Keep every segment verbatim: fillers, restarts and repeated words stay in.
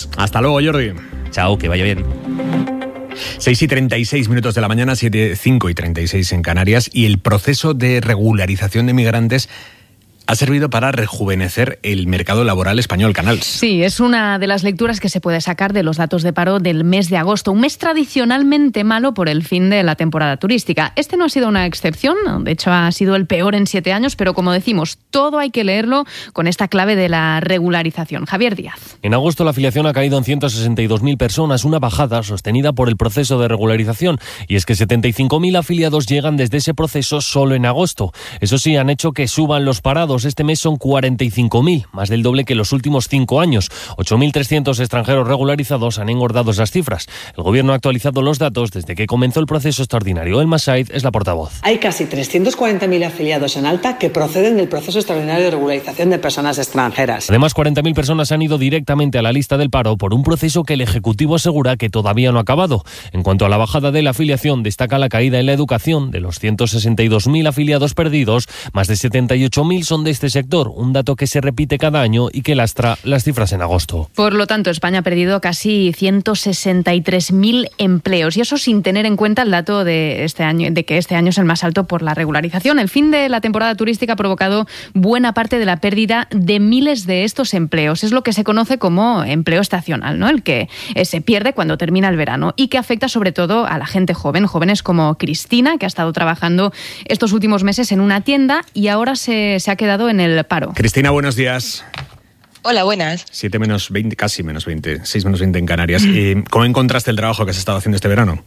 Canarias. Hasta luego, Jordi. Chao, que vaya bien. seis y treinta y seis minutos de la mañana, siete, cinco y treinta y seis en Canarias, y el proceso de regularización de migrantes ha servido para rejuvenecer el mercado laboral español, Canals. Sí, es una de las lecturas que se puede sacar de los datos de paro del mes de agosto, un mes tradicionalmente malo por el fin de la temporada turística. Este no ha sido una excepción, de hecho ha sido el peor en siete años, pero como decimos, todo hay que leerlo con esta clave de la regularización. Javier Díaz. En agosto la afiliación ha caído en ciento sesenta y dos mil personas, una bajada sostenida por el proceso de regularización, y es que setenta y cinco mil afiliados llegan desde ese proceso solo en agosto. Eso sí, han hecho que suban los parados. Este mes son cuarenta y cinco mil, más del doble que los últimos cinco años. ocho mil trescientos extranjeros regularizados han engordado esas cifras. El Gobierno ha actualizado los datos desde que comenzó el proceso extraordinario. Elma Said es la portavoz. Hay casi trescientos cuarenta mil afiliados en alta que proceden del proceso extraordinario de regularización de personas extranjeras. Además, cuarenta mil personas han ido directamente a la lista del paro por un proceso que el Ejecutivo asegura que todavía no ha acabado. En cuanto a la bajada de la afiliación, destaca la caída en la educación. De los ciento sesenta y dos mil afiliados perdidos, más de setenta y ocho mil son de este sector, un dato que se repite cada año y que lastra las cifras en agosto. Por lo tanto, España ha perdido casi ciento sesenta y tres mil empleos, y eso sin tener en cuenta el dato de este año, de que este año es el más alto por la regularización. El fin de la temporada turística ha provocado buena parte de la pérdida de miles de estos empleos. Es lo que se conoce como empleo estacional, ¿no? El que eh, se pierde cuando termina el verano y que afecta sobre todo a la gente joven, jóvenes como Cristina, que ha estado trabajando estos últimos meses en una tienda y ahora se, se ha quedado en el paro. Cristina, buenos días. Hola, buenas. siete menos veinte, casi menos veinte, seis menos veinte en Canarias. Eh, ¿Cómo encontraste el trabajo que has estado haciendo este verano?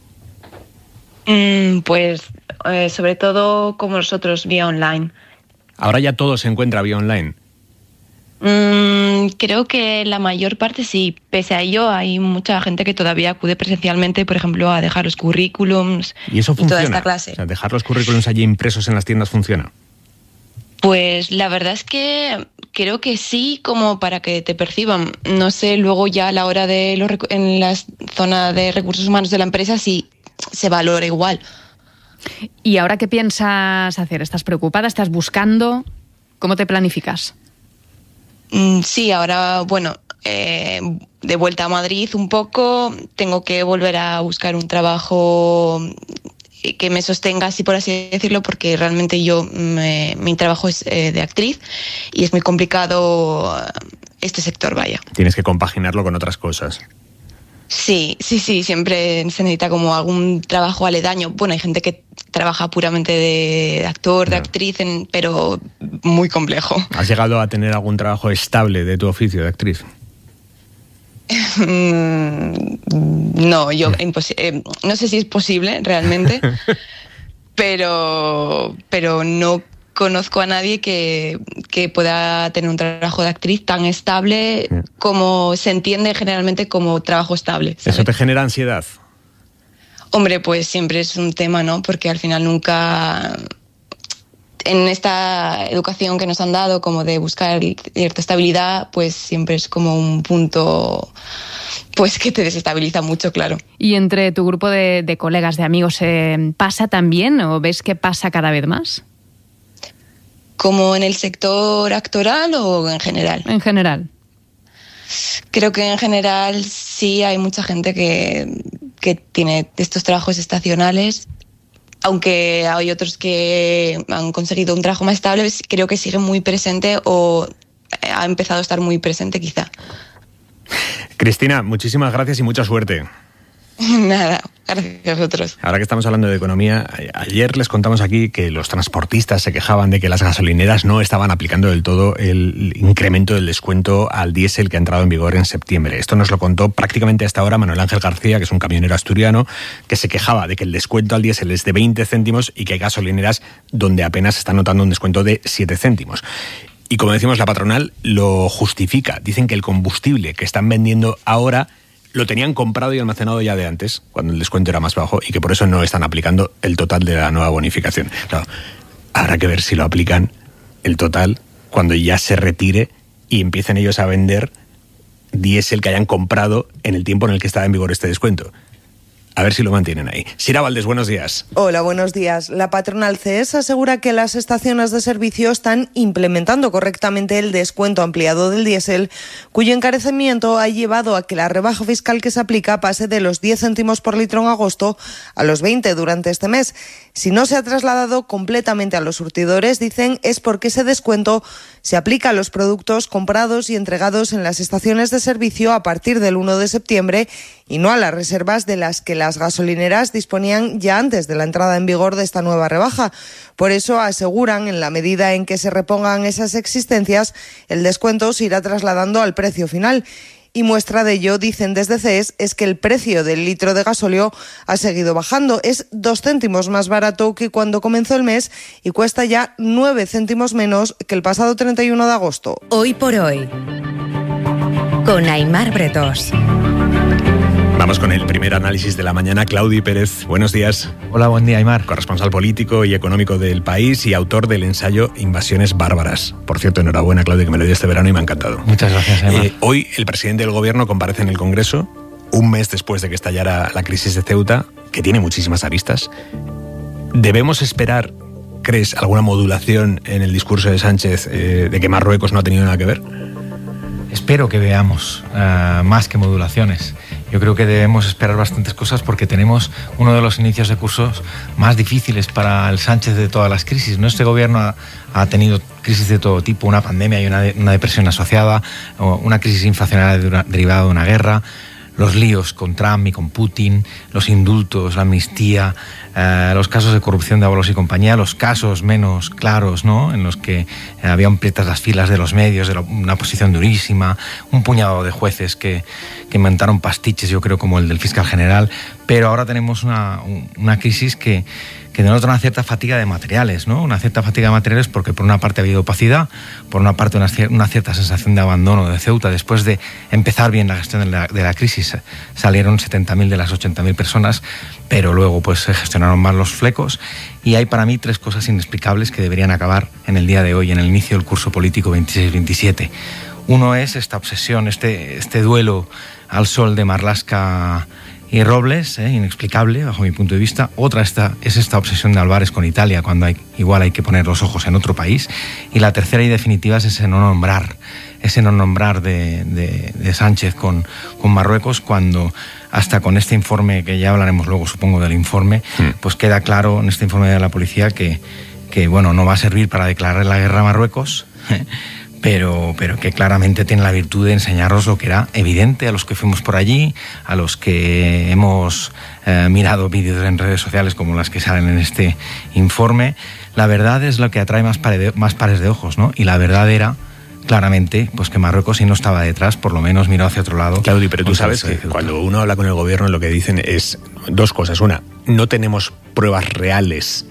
Mm, pues eh, sobre todo como nosotros, vía online. Ahora ya todo se encuentra vía online. Mm, creo que la mayor parte sí. Pese a ello, hay mucha gente que todavía acude presencialmente, por ejemplo, a dejar los currículums y, eso funciona? y toda esta clase. O sea, dejar los currículums allí impresos en las tiendas funciona. Pues la verdad es que creo que sí, como para que te perciban. No sé, luego ya a la hora de los recu- en la zona de recursos humanos de la empresa sí se valora igual. ¿Y ahora qué piensas hacer? ¿Estás preocupada? ¿Estás buscando? ¿Cómo te planificas? Mm, sí, ahora, bueno, eh, de vuelta a Madrid un poco, tengo que volver a buscar un trabajo que me sostenga, así por así decirlo, porque realmente yo, me, mi trabajo es eh, de actriz y es muy complicado este sector, vaya. Tienes que compaginarlo con otras cosas. Sí, sí, sí, siempre se necesita como algún trabajo aledaño. Bueno, hay gente que trabaja puramente de actor, de actriz, en, pero muy complejo. ¿Has llegado a tener algún trabajo estable de tu oficio de actriz? No, yo imposi- eh, no sé si es posible realmente, pero, pero no conozco a nadie que, que pueda tener un trabajo de actriz tan estable como se entiende generalmente como trabajo estable, ¿sabes? ¿Eso te genera ansiedad? Hombre, pues siempre es un tema, ¿no? Porque al final nunca... En esta educación que nos han dado, como de buscar cierta estabilidad, pues siempre es como un punto pues que te desestabiliza mucho, claro. ¿Y entre tu grupo de, de colegas, de amigos, eh, pasa también o ves que pasa cada vez más? ¿Como en el sector actoral o en general? En general. Creo que en general sí hay mucha gente que, que tiene estos trabajos estacionales. Aunque hay otros que han conseguido un trabajo más estable, creo que sigue muy presente o ha empezado a estar muy presente quizá. Cristina, muchísimas gracias y mucha suerte. Nada, gracias a vosotros. Ahora que estamos hablando de economía, ayer les contamos aquí que los transportistas se quejaban de que las gasolineras no estaban aplicando del todo el incremento del descuento al diésel que ha entrado en vigor en septiembre. Esto nos lo contó prácticamente hasta ahora Manuel Ángel García, que es un camionero asturiano, que se quejaba de que el descuento al diésel es de veinte céntimos y que hay gasolineras donde apenas se está notando un descuento de siete céntimos. Y como decimos, la patronal lo justifica. Dicen que el combustible que están vendiendo ahora lo tenían comprado y almacenado ya de antes, cuando el descuento era más bajo, y que por eso no están aplicando el total de la nueva bonificación. Claro, habrá que ver si lo aplican el total cuando ya se retire y empiecen ellos a vender diésel que hayan comprado en el tiempo en el que estaba en vigor este descuento. A ver si lo mantienen ahí. Sira Valdés, buenos días. Hola, buenos días. La patronal C E S asegura que las estaciones de servicio están implementando correctamente el descuento ampliado del diésel, cuyo encarecimiento ha llevado a que la rebaja fiscal que se aplica pase de los diez céntimos por litro en agosto a los veinte durante este mes. Si no se ha trasladado completamente a los surtidores, dicen, es porque ese descuento se aplica a los productos comprados y entregados en las estaciones de servicio a partir del uno de septiembre y no a las reservas de las que las gasolineras disponían ya antes de la entrada en vigor de esta nueva rebaja. Por eso aseguran, en la medida en que se repongan esas existencias, el descuento se irá trasladando al precio final. Y muestra de ello, dicen desde C E S, es que el precio del litro de gasóleo ha seguido bajando. Es dos céntimos más barato que cuando comenzó el mes y cuesta ya nueve céntimos menos que el pasado treinta y uno de agosto. Hoy por hoy, con Aimar Bretós. Vamos con el primer análisis de la mañana. Claudi Pérez, buenos días. Hola, buen día, Aimar. Corresponsal político y económico del País y autor del ensayo Invasiones Bárbaras. Por cierto, enhorabuena, Claudi, que me lo dio este verano y me ha encantado. Muchas gracias, Aimar. Eh, hoy el presidente del Gobierno comparece en el Congreso, un mes después de que estallara la crisis de Ceuta, que tiene muchísimas aristas. ¿Debemos esperar, crees, alguna modulación en el discurso de Sánchez eh, de que Marruecos no ha tenido nada que ver? Espero que veamos uh, más que modulaciones. Yo creo que debemos esperar bastantes cosas porque tenemos uno de los inicios de cursos más difíciles para el Sánchez de todas las crisis, ¿no? Este gobierno ha, ha tenido crisis de todo tipo, una pandemia y una, de, una depresión asociada, una crisis inflacionaria de una, derivada de una guerra, los líos con Trump y con Putin, los indultos, la amnistía, eh, los casos de corrupción de Ábalos y compañía, los casos menos claros, ¿no?, en los que eh, habían prietas las filas de los medios, de la, una posición durísima, un puñado de jueces que, que inventaron pastiches, yo creo, como el del fiscal general, pero ahora tenemos una, una crisis que que denota una cierta fatiga de materiales, ¿no? Una cierta fatiga de materiales porque por una parte ha habido opacidad, por una parte una, una cierta sensación de abandono de Ceuta. Después de empezar bien la gestión de la, de la crisis, salieron setenta mil de las ochenta mil personas, pero luego pues se gestionaron mal los flecos y hay para mí tres cosas inexplicables que deberían acabar en el día de hoy, en el inicio del curso político veintiséis veintisiete. Uno es esta obsesión, este, este duelo al sol de Marlaska y Robles, eh, inexplicable bajo mi punto de vista. Otra esta, es esta obsesión de Álvarez con Italia, cuando hay, igual hay que poner los ojos en otro país. Y la tercera y definitiva es ese no nombrar, ese no nombrar de, de, de Sánchez con, con Marruecos, cuando hasta con este informe, que ya hablaremos luego supongo del informe, mm. pues queda claro en este informe de la policía que, que bueno, no va a servir para declarar la guerra a Marruecos, Pero, pero que claramente tiene la virtud de enseñaros lo que era evidente a los que fuimos por allí, a los que hemos eh, mirado vídeos en redes sociales como las que salen en este informe. La verdad es lo que atrae más, pare de, más pares de ojos, ¿no? Y la verdad era claramente pues que Marruecos, si no estaba detrás, por lo menos miró hacia otro lado. Claudio, pero tú sabes que cuando uno habla con el gobierno lo que dicen es dos cosas. Una, no tenemos pruebas reales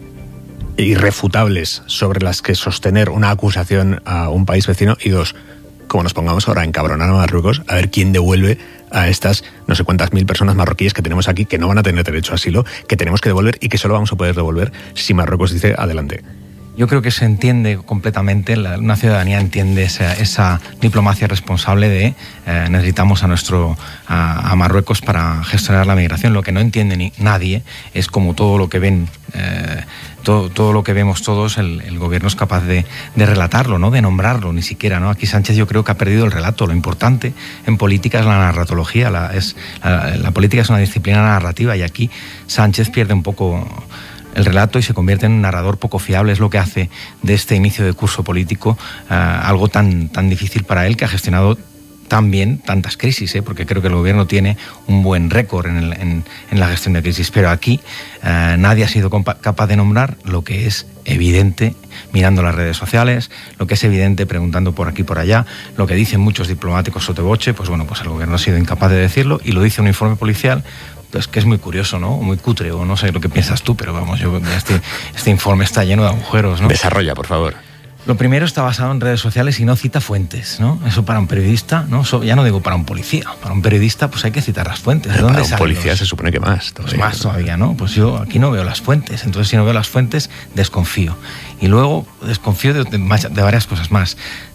irrefutables sobre las que sostener una acusación a un país vecino, y dos, como nos pongamos ahora a encabronar a Marruecos, a ver quién devuelve a estas no sé cuántas mil personas marroquíes que tenemos aquí, que no van a tener derecho a asilo, que tenemos que devolver y que solo vamos a poder devolver si Marruecos dice adelante. Yo creo que se entiende completamente, la, una ciudadanía entiende esa, esa diplomacia responsable de eh, necesitamos a nuestro a, a Marruecos para gestionar la migración. Lo que no entiende ni nadie es como todo lo que ven, eh, todo, todo lo que vemos todos, el, el gobierno es capaz de, de relatarlo, no de nombrarlo ni siquiera, ¿no? Aquí Sánchez yo creo que ha perdido el relato. Lo importante en política es la narratología, la, es, la, la política es una disciplina narrativa y aquí Sánchez pierde un poco el relato y se convierte en un narrador poco fiable. Es lo que hace de este inicio de curso político uh, algo tan, tan difícil para él, que ha gestionado tan bien tantas crisis, ¿eh? Porque creo que el gobierno tiene un buen récord en, el, en, en la gestión de crisis, pero aquí uh, nadie ha sido capaz de nombrar lo que es evidente mirando las redes sociales, lo que es evidente preguntando por aquí y por allá, lo que dicen muchos diplomáticos soteboche, pues bueno, pues el gobierno ha sido incapaz de decirlo y lo dice un informe policial. Pues que es muy curioso, ¿no? Muy cutre, o no sé lo que piensas tú, pero vamos, yo este, este informe está lleno de agujeros, ¿no? Desarrolla, por favor. Lo primero está basado en redes sociales y no cita fuentes, ¿no? Eso para un periodista, ¿no? Eso ya no digo para un policía, para un periodista pues hay que citar las fuentes. ¿De dónde para un policía los... se supone que más. Todavía, pues más todavía, ¿no? Pues yo aquí no veo las fuentes, entonces si no veo las fuentes desconfío. Y luego desconfío de, de, de varias cosas más.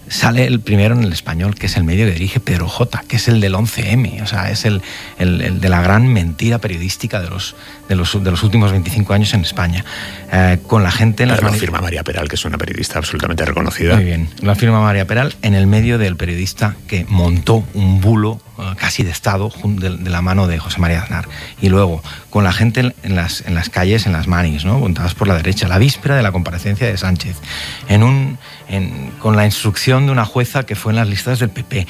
sale el primero en El Español, que es el medio que dirige Pedro J, que es el del once eme, o sea, es el, el, el de la gran mentira periodística de los, de los, de los últimos veinticinco años en España. Eh, con la gente en las las lo firma María Peral, que es una periodista absolutamente reconocida. Muy bien, lo firma María Peral en el medio del periodista que montó un bulo uh, casi de Estado de, de la mano de José María Aznar. Y luego, con la gente en las, en las calles, en las manis, ¿no?, montadas por la derecha, la víspera de la comparecencia de Sánchez, en un, en, con la instrucción de una jueza que fue en las listas del P P,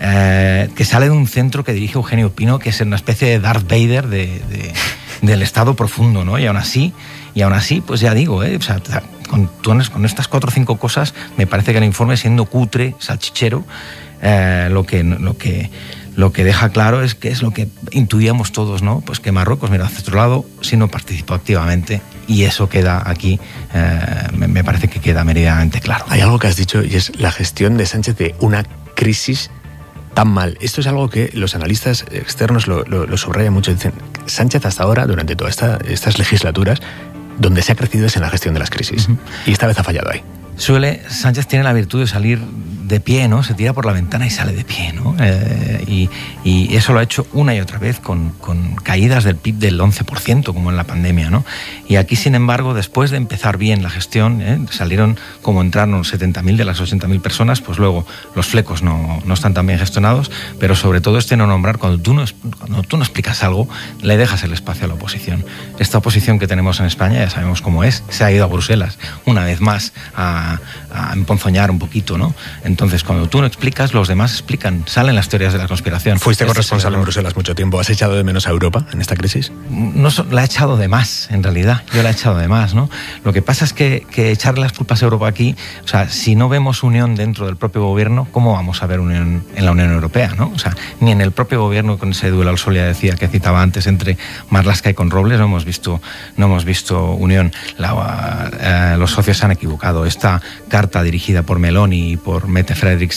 eh, que sale de un centro que dirige Eugenio Pino, que es una especie de Darth Vader de, de, del Estado profundo, ¿no? Y aún así, y aún así, pues ya digo, ¿eh? O sea, con, con estas cuatro o cinco cosas, me parece que el informe, siendo cutre, salchichero, eh, lo que lo que lo que deja claro es que es lo que intuíamos todos, ¿no? Pues que Marruecos mira hacia otro lado si no participó activamente, y eso queda aquí, eh, me, me parece que queda meridianamente claro. Hay algo que has dicho y es la gestión de Sánchez de una crisis tan mal. Esto es algo que los analistas externos lo, lo, lo subrayan mucho. Dicen, Sánchez hasta ahora, durante todas esta, estas legislaturas, donde se ha crecido es en la gestión de las crisis. Uh-huh. Y esta vez ha fallado ahí. Suele, Sánchez tiene la virtud de salir de pie, ¿no? Se tira por la ventana y sale de pie, ¿no? Eh, y, y eso lo ha hecho una y otra vez con, con caídas del P I B del once por ciento, como en la pandemia, ¿no? Y aquí, sin embargo, después de empezar bien la gestión, ¿eh? salieron como entraron setenta mil de las ochenta mil personas, pues luego los flecos no, no están tan bien gestionados, pero sobre todo este no nombrar, cuando tú no, cuando tú no explicas algo, le dejas el espacio a la oposición. Esta oposición que tenemos en España, ya sabemos cómo es, se ha ido a Bruselas una vez más a, a emponzoñar un poquito, ¿no? Entonces, cuando tú no explicas, los demás explican. Salen las teorías de la conspiración. Fuiste este corresponsal en Bruselas mucho tiempo. ¿Has echado de menos a Europa en esta crisis? No, la he echado de más, en realidad. Yo la he echado de más, ¿no? Lo que pasa es que, que echarle las culpas a Europa aquí, o sea, si no vemos unión dentro del propio gobierno, ¿cómo vamos a ver unión en la Unión Europea, ¿no? O sea, ni en el propio gobierno, con ese duelo al sol, ya decía, que citaba antes, entre Marlaska y con Robles, no hemos visto, no hemos visto unión. La, eh, los socios se han equivocado. Esta carta dirigida por Meloni y por Mette Frederiksen,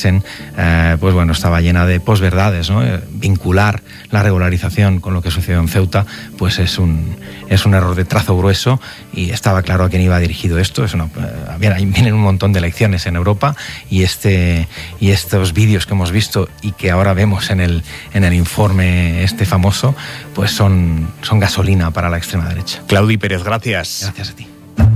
eh, pues bueno, estaba llena de posverdades, ¿no? Eh, vincular la regularización con lo que sucedió en Ceuta, pues es un, es un error de trazo grueso, y estaba claro a quién iba dirigido esto. Es una, eh, vienen un montón de elecciones en Europa, y este y estos vídeos que hemos visto y que ahora vemos en el, en el informe este famoso, pues son, son gasolina para la extrema derecha. Claudi Pérez, gracias. Gracias a ti.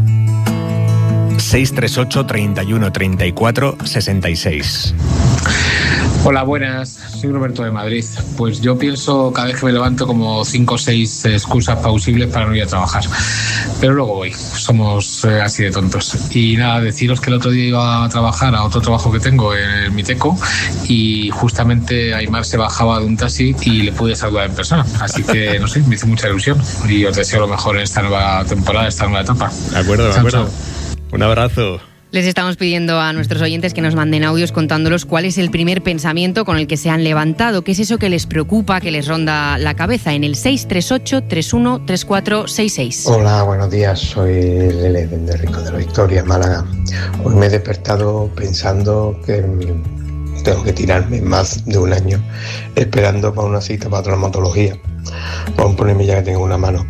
seis tres ocho, treinta y uno, treinta y cuatro, sesenta y seis. Hola, buenas. Soy Roberto de Madrid. Pues yo pienso cada vez que me levanto como cinco o seis excusas plausibles para no ir a trabajar. Pero luego voy. Somos eh, así de tontos. Y nada, deciros que el otro día iba a trabajar a otro trabajo que tengo en el Miteco, y justamente Aymar se bajaba de un taxi y le pude saludar en persona. Así que, no sé, me hizo mucha ilusión. Y os deseo lo mejor en esta nueva temporada, esta nueva etapa. De acuerdo, de acuerdo. Un abrazo. Les estamos pidiendo a nuestros oyentes que nos manden audios contándolos cuál es el primer pensamiento con el que se han levantado, qué es eso que les preocupa, que les ronda la cabeza, en el seis tres ocho, tres uno tres cuatro seis seis. Hola, buenos días, soy Lele de Rico de la Victoria, Málaga. Hoy me he despertado pensando que tengo que tirarme más de un año esperando para una cita para traumatología, para un problemilla que tengo en una mano.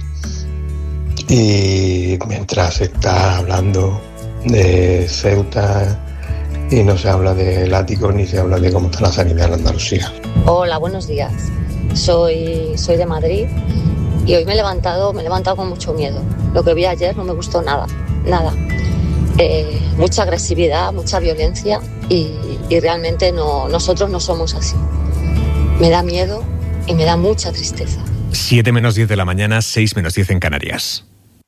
Y mientras se está hablando de Ceuta y no se habla del ático ni se habla de cómo está la sanidad en Andalucía. Hola, buenos días. Soy, soy de Madrid y hoy me he levantado, me he levantado con mucho miedo. Lo que vi ayer no me gustó nada, nada. Eh, mucha agresividad, mucha violencia y, y realmente no, nosotros no somos así. Me da miedo y me da mucha tristeza. siete menos diez de la mañana, seis menos diez en Canarias.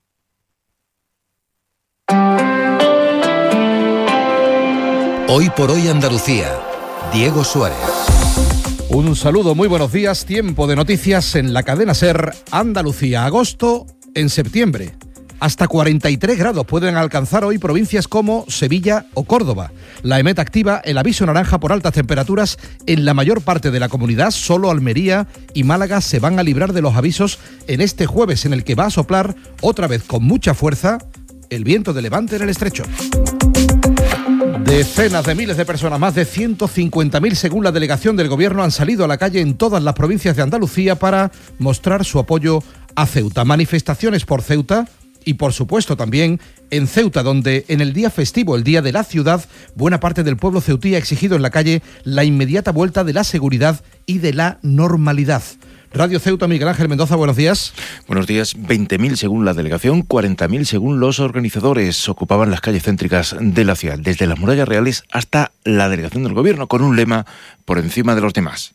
Hoy por hoy Andalucía, Diego Suárez. Un saludo, muy buenos días. Tiempo de noticias en la cadena SER. Andalucía, agosto en septiembre. Hasta cuarenta y tres grados pueden alcanzar hoy provincias como Sevilla o Córdoba. La EMET activa el aviso naranja por altas temperaturas en la mayor parte de la comunidad. Solo Almería y Málaga se van a librar de los avisos en este jueves, en el que va a soplar otra vez con mucha fuerza el viento de levante en el estrecho. Decenas de miles de personas, más de ciento cincuenta mil según la delegación del Gobierno, han salido a la calle en todas las provincias de Andalucía para mostrar su apoyo a Ceuta. Manifestaciones por Ceuta y por supuesto también en Ceuta, donde en el día festivo, el día de la ciudad, buena parte del pueblo ceutí ha exigido en la calle la inmediata vuelta de la seguridad y de la normalidad. Radio Ceuta, Miguel Ángel Mendoza, buenos días. Buenos días. veinte mil según la delegación, cuarenta mil según los organizadores. Ocupaban las calles céntricas de la ciudad, desde las murallas reales hasta la delegación del gobierno, con un lema: por encima de los demás.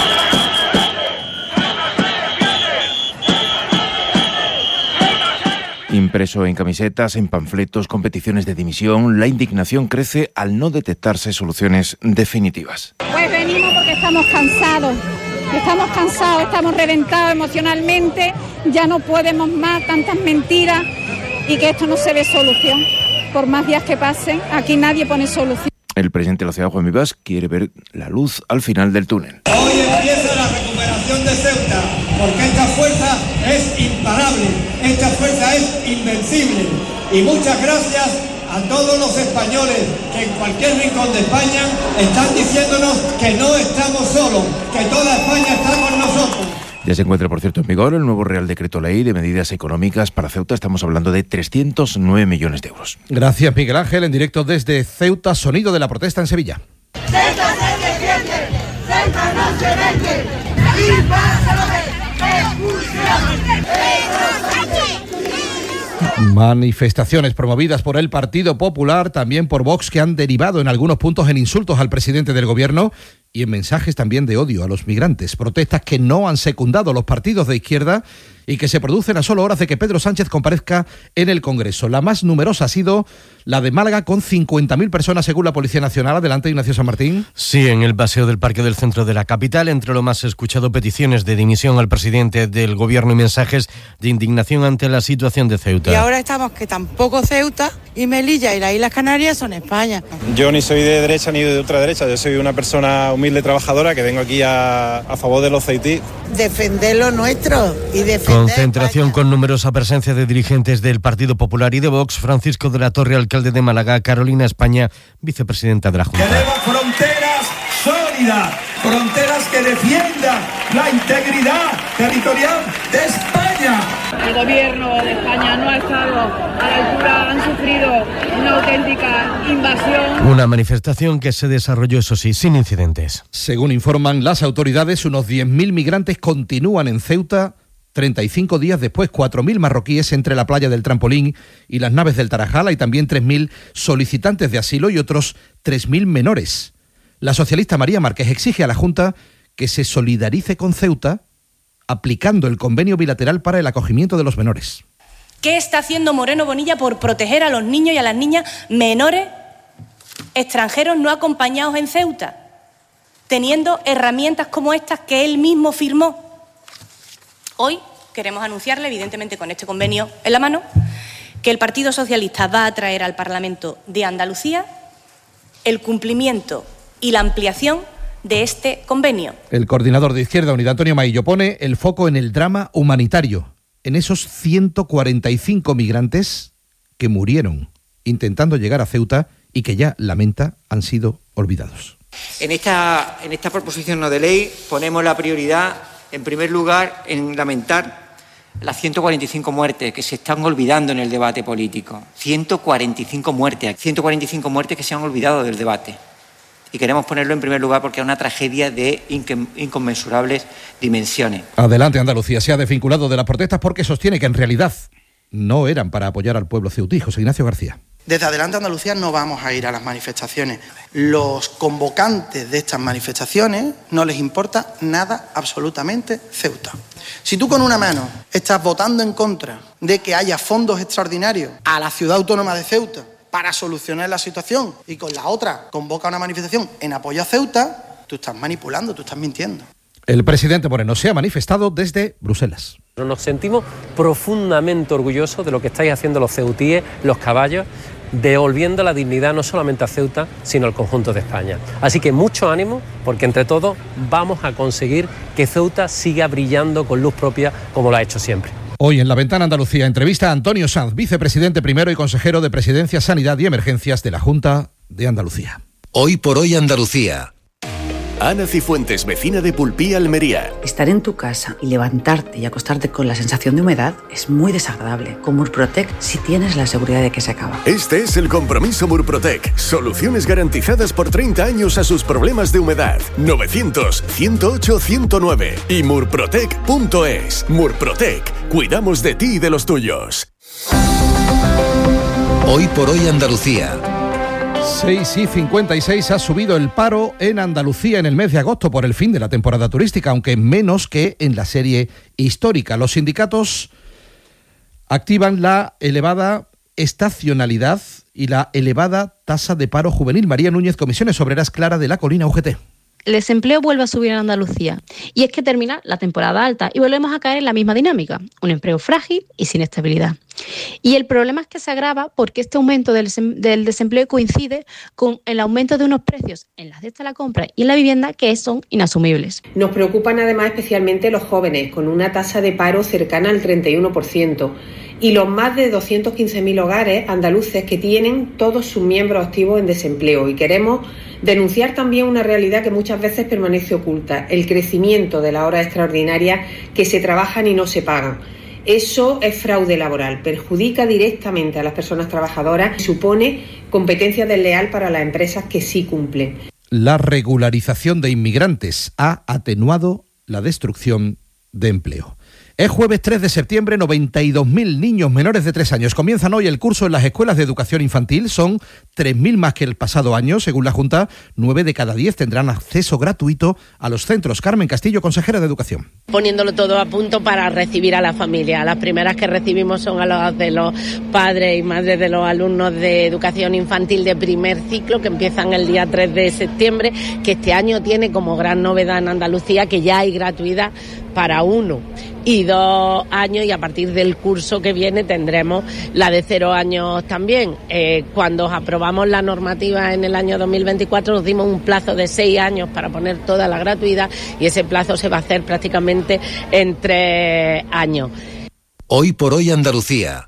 Impreso en camisetas, en panfletos, competiciones de dimisión, la indignación crece al no detectarse soluciones definitivas. Pues venimos porque estamos cansados. Estamos cansados, estamos reventados emocionalmente, ya no podemos más tantas mentiras y que esto no se ve solución. Por más días que pasen, aquí nadie pone solución. El presidente de la ciudad, Juan Vivas, quiere ver la luz al final del túnel. Hoy empieza la recuperación de Ceuta, porque esta fuerza es imparable, esta fuerza es invencible. Y muchas gracias a todos los españoles que en cualquier rincón de España están diciéndonos que no estamos solos, que toda España está con nosotros. Ya se encuentra, por cierto, en vigor el nuevo Real Decreto Ley de medidas económicas para Ceuta. Estamos hablando de trescientos nueve millones de euros. Gracias, Miguel Ángel. En directo desde Ceuta, sonido de la protesta en Sevilla. Ceuta se defiende, Ceuta no se vende, y pasa lo de expulsión. Manifestaciones promovidas por el Partido Popular, también por Vox, que han derivado en algunos puntos en insultos al presidente del gobierno y en mensajes también de odio a los migrantes. Protestas que no han secundado los partidos de izquierda y que se producen a solo horas de que Pedro Sánchez comparezca en el Congreso. La más numerosa ha sido la de Málaga, con cincuenta mil personas según la Policía Nacional. Adelante, Ignacio San Martín. Sí, en el paseo del Parque del Centro de la capital, entre lo más escuchado, peticiones de dimisión al presidente del gobierno y mensajes de indignación ante la situación de Ceuta. Y ahora estamos que tampoco Ceuta y Melilla y las Islas Canarias son España. Yo ni soy de derecha ni de ultraderecha, yo soy una persona humilde, trabajadora, que vengo aquí a, a favor de los ceutí. Defender lo nuestro y defender Concentración España. Con numerosa presencia de dirigentes del Partido Popular y de Vox. Francisco de la Torre, alcalde de Málaga; Carolina España, vicepresidenta de la Junta. Queremos fronteras sólidas, fronteras que defiendan la integridad territorial de España. El gobierno de España no ha estado a la altura, han sufrido una auténtica invasión. Una manifestación que se desarrolló, eso sí, sin incidentes. Según informan las autoridades, unos diez mil migrantes continúan en Ceuta treinta y cinco días después. cuatro mil marroquíes entre la playa del Trampolín y las naves del Tarajal, y también tres mil solicitantes de asilo y otros tres mil menores. La socialista María Márquez exige a la Junta que se solidarice con Ceuta aplicando el convenio bilateral para el acogimiento de los menores. ¿Qué está haciendo Moreno Bonilla por proteger a los niños y a las niñas menores extranjeros no acompañados en Ceuta, teniendo herramientas como estas que él mismo firmó? Hoy queremos anunciarle, evidentemente con este convenio en la mano, que el Partido Socialista va a traer al Parlamento de Andalucía el cumplimiento y la ampliación de este convenio. El coordinador de Izquierda Unida, Antonio Maillo, pone el foco en el drama humanitario, en esos ciento cuarenta y cinco migrantes que murieron intentando llegar a Ceuta y que ya, lamenta, han sido olvidados. En esta, en esta proposición no de ley ponemos la prioridad, en primer lugar, en lamentar las ciento cuarenta y cinco muertes que se están olvidando en el debate político. ciento cuarenta y cinco muertes, ciento cuarenta y cinco muertes que se han olvidado del debate. Y queremos ponerlo en primer lugar porque es una tragedia de inconmensurables dimensiones. Adelante, Andalucía se ha desvinculado de las protestas porque sostiene que en realidad no eran para apoyar al pueblo ceutí. José Ignacio García. Desde Adelante Andalucía no vamos a ir a las manifestaciones. Los convocantes de estas manifestaciones no les importa nada absolutamente Ceuta. Si tú con una mano estás votando en contra de que haya fondos extraordinarios a la ciudad autónoma de Ceuta para solucionar la situación y con la otra convoca una manifestación en apoyo a Ceuta, tú estás manipulando, tú estás mintiendo. El presidente Moreno se ha manifestado desde Bruselas. Nos sentimos profundamente orgullosos de lo que estáis haciendo los ceutíes, los caballos, devolviendo la dignidad no solamente a Ceuta, sino al conjunto de España. Así que mucho ánimo, porque entre todos vamos a conseguir que Ceuta siga brillando con luz propia como lo ha hecho siempre. Hoy en La Ventana Andalucía, entrevista a Antonio Sanz, vicepresidente primero y consejero de Presidencia, Sanidad y Emergencias de la Junta de Andalucía. Hoy por hoy Andalucía. Ana Cifuentes, vecina de Pulpí, Almería. Estar en tu casa y levantarte y acostarte con la sensación de humedad es muy desagradable. Con Murprotec sí tienes la seguridad de que se acaba. Este es el compromiso Murprotec. Soluciones garantizadas por treinta años a sus problemas de humedad. novecientos, ciento ocho, ciento nueve y murprotec punto es. Murprotec. Cuidamos de ti y de los tuyos. Hoy por hoy Andalucía. seis y cincuenta y seis ha subido el paro en Andalucía en el mes de agosto por el fin de la temporada turística, aunque menos que en la serie histórica. Los sindicatos activan la elevada estacionalidad y la elevada tasa de paro juvenil. María Núñez, Comisiones Obreras, Clara de la Colina, U G T. El desempleo vuelve a subir en Andalucía y es que termina la temporada alta y volvemos a caer en la misma dinámica, un empleo frágil y sin estabilidad. Y el problema es que se agrava porque este aumento del, del desempleo coincide con el aumento de unos precios en las cestas de la compra y en la vivienda que son inasumibles. Nos preocupan además especialmente los jóvenes, con una tasa de paro cercana al treinta y uno por ciento, y los más de doscientos quince mil hogares andaluces que tienen todos sus miembros activos en desempleo. Y queremos denunciar también una realidad que muchas veces permanece oculta, el crecimiento de las horas extraordinarias que se trabajan y no se pagan. Eso es fraude laboral, perjudica directamente a las personas trabajadoras y supone competencia desleal para las empresas que sí cumplen. La regularización de inmigrantes ha atenuado la destrucción de empleo. Es jueves tres de septiembre, noventa y dos mil niños menores de tres años comienzan hoy el curso en las escuelas de educación infantil. Son tres mil más que el pasado año. Según la Junta, nueve de cada diez tendrán acceso gratuito a los centros. Carmen Castillo, consejera de Educación. Poniéndolo todo a punto para recibir a la familia. Las primeras que recibimos son a las de los padres y madres de los alumnos de educación infantil de primer ciclo, que empiezan el día tres de septiembre, que este año tiene como gran novedad en Andalucía que ya hay gratuidad para uno y dos años, y a partir del curso que viene tendremos la de cero años también. Eh, cuando aprobamos la normativa en el año dos mil veinticuatro nos dimos un plazo de seis años para poner toda la gratuidad y ese plazo se va a hacer prácticamente en tres años. Hoy por hoy Andalucía.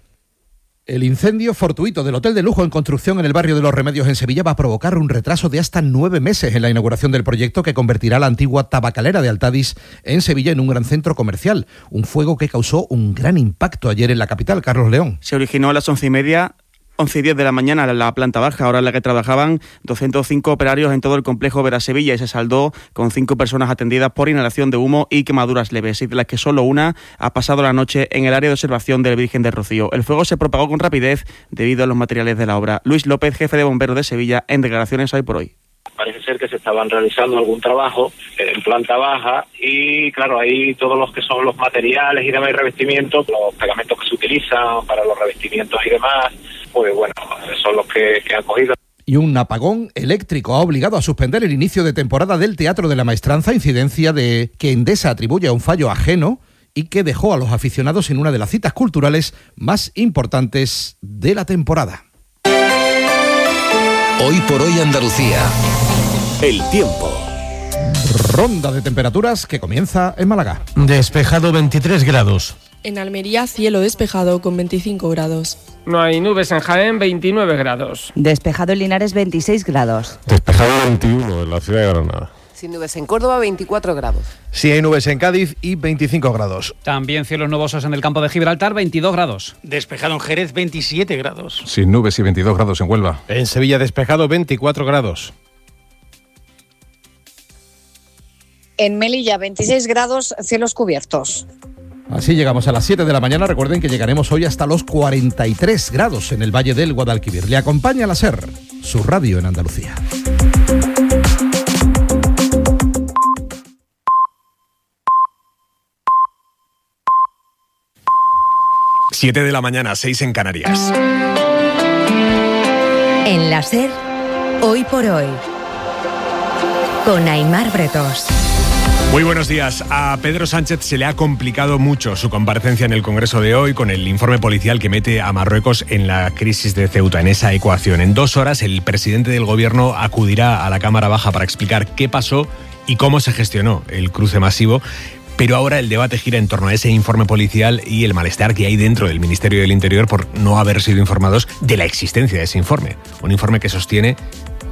El incendio fortuito del hotel de lujo en construcción en el barrio de Los Remedios en Sevilla va a provocar un retraso de hasta nueve meses en la inauguración del proyecto que convertirá la antigua tabacalera de Altadis en Sevilla en un gran centro comercial. Un fuego que causó un gran impacto ayer en la capital. Carlos León. Se originó a las once y media. once y diez de la mañana en la planta baja, ahora en la que trabajaban doscientos cinco operarios en todo el complejo Vera Sevilla, y se saldó con cinco personas atendidas por inhalación de humo y quemaduras leves, y de las que solo una ha pasado la noche en el área de observación del Virgen del Rocío. El fuego se propagó con rapidez debido a los materiales de la obra. Luis López, jefe de bomberos de Sevilla, en declaraciones Hoy por Hoy. Parece ser que se estaban realizando algún trabajo en planta baja y, claro, ahí todos los que son los materiales y demás, revestimientos, los pegamentos que se utilizan para los revestimientos y demás, pues bueno, son los que, que han cogido. Y un apagón eléctrico ha obligado a suspender el inicio de temporada del Teatro de la Maestranza, incidencia de que Endesa atribuye a un fallo ajeno y que dejó a los aficionados en una de las citas culturales más importantes de la temporada. Hoy por hoy Andalucía. El tiempo. Ronda de temperaturas que comienza en Málaga. Despejado veintitrés grados. En Almería, cielo despejado con veinticinco grados. No hay nubes en Jaén, veintinueve grados. Despejado en Linares, veintiséis grados. Despejado veintiuno en la ciudad de Granada. Sin nubes en Córdoba, veinticuatro grados. Sí hay nubes en Cádiz y veinticinco grados. También cielos nubosos en el campo de Gibraltar, veintidós grados. Despejado en Jerez, veintisiete grados. Sin nubes y veintidós grados en Huelva. En Sevilla despejado, veinticuatro grados. En Melilla, veintiséis grados, cielos cubiertos. Así llegamos a las siete de la mañana. Recuerden que llegaremos hoy hasta los cuarenta y tres grados en el Valle del Guadalquivir. Le acompaña la SER, su radio en Andalucía. siete de la mañana, seis en Canarias. En la SER, Hoy por Hoy, con Aimar Bretos. Muy buenos días. A Pedro Sánchez se le ha complicado mucho su comparecencia en el Congreso de hoy con el informe policial que mete a Marruecos en la crisis de Ceuta, en esa ecuación. En dos horas el presidente del Gobierno acudirá a la Cámara Baja para explicar qué pasó y cómo se gestionó el cruce masivo. Pero ahora el debate gira en torno a ese informe policial y el malestar que hay dentro del Ministerio del Interior por no haber sido informados de la existencia de ese informe. Un informe que sostiene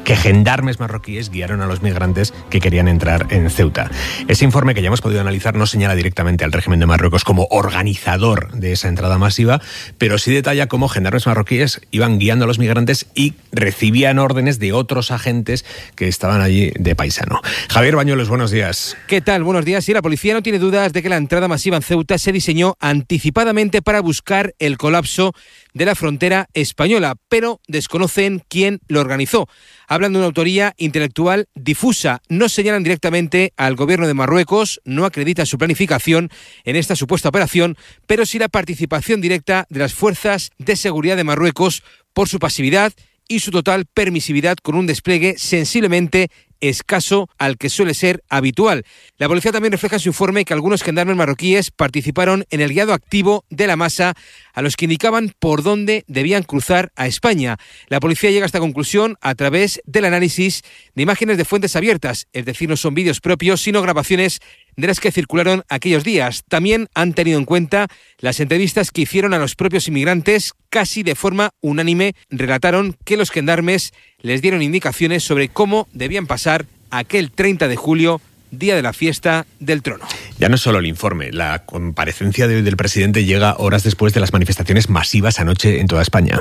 que gendarmes marroquíes guiaron a los migrantes que querían entrar en Ceuta. Ese informe, que ya hemos podido analizar, no señala directamente al régimen de Marruecos como organizador de esa entrada masiva, pero sí detalla cómo gendarmes marroquíes iban guiando a los migrantes y recibían órdenes de otros agentes que estaban allí de paisano. Javier Bañuelos, buenos días. ¿Qué tal? Buenos días. Sí, la policía no tiene dudas de que la entrada masiva en Ceuta se diseñó anticipadamente para buscar el colapso de la frontera española, pero desconocen quién lo organizó. Hablan de una autoría intelectual difusa. No señalan directamente al gobierno de Marruecos, no acreditan su planificación en esta supuesta operación, pero sí la participación directa de las fuerzas de seguridad de Marruecos por su pasividad y su total permisividad, con un despliegue sensiblemente escaso al que suele ser habitual. La policía también refleja en su informe que algunos gendarmes marroquíes participaron en el guiado activo de la masa a los que indicaban por dónde debían cruzar a España. La policía llega a esta conclusión a través del análisis de imágenes de fuentes abiertas, es decir, no son vídeos propios, sino grabaciones de las que circularon aquellos días. También han tenido en cuenta las entrevistas que hicieron a los propios inmigrantes. Casi de forma unánime relataron que los gendarmes les dieron indicaciones sobre cómo debían pasar aquel treinta de julio, día de la fiesta del trono. Ya no es solo el informe, la comparecencia de, del presidente llega horas después de las manifestaciones masivas anoche en toda España.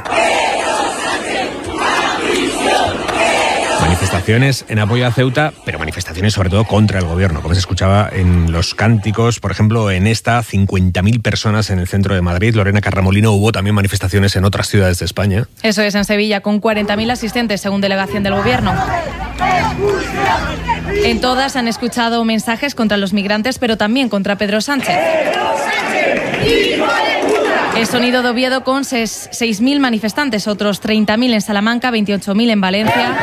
Manifestaciones en apoyo a Ceuta, pero manifestaciones sobre todo contra el gobierno, como se escuchaba en los cánticos. Por ejemplo, en esta, cincuenta mil personas en el centro de Madrid. Lorena Carramolino, hubo también manifestaciones en otras ciudades de España. Eso es, en Sevilla, con cuarenta mil asistentes, según delegación del gobierno. En todas han escuchado mensajes contra los migrantes, pero también contra Pedro Sánchez. El Sonido de Oviedo con seis mil manifestantes, otros treinta mil en Salamanca, veintiocho mil en Valencia.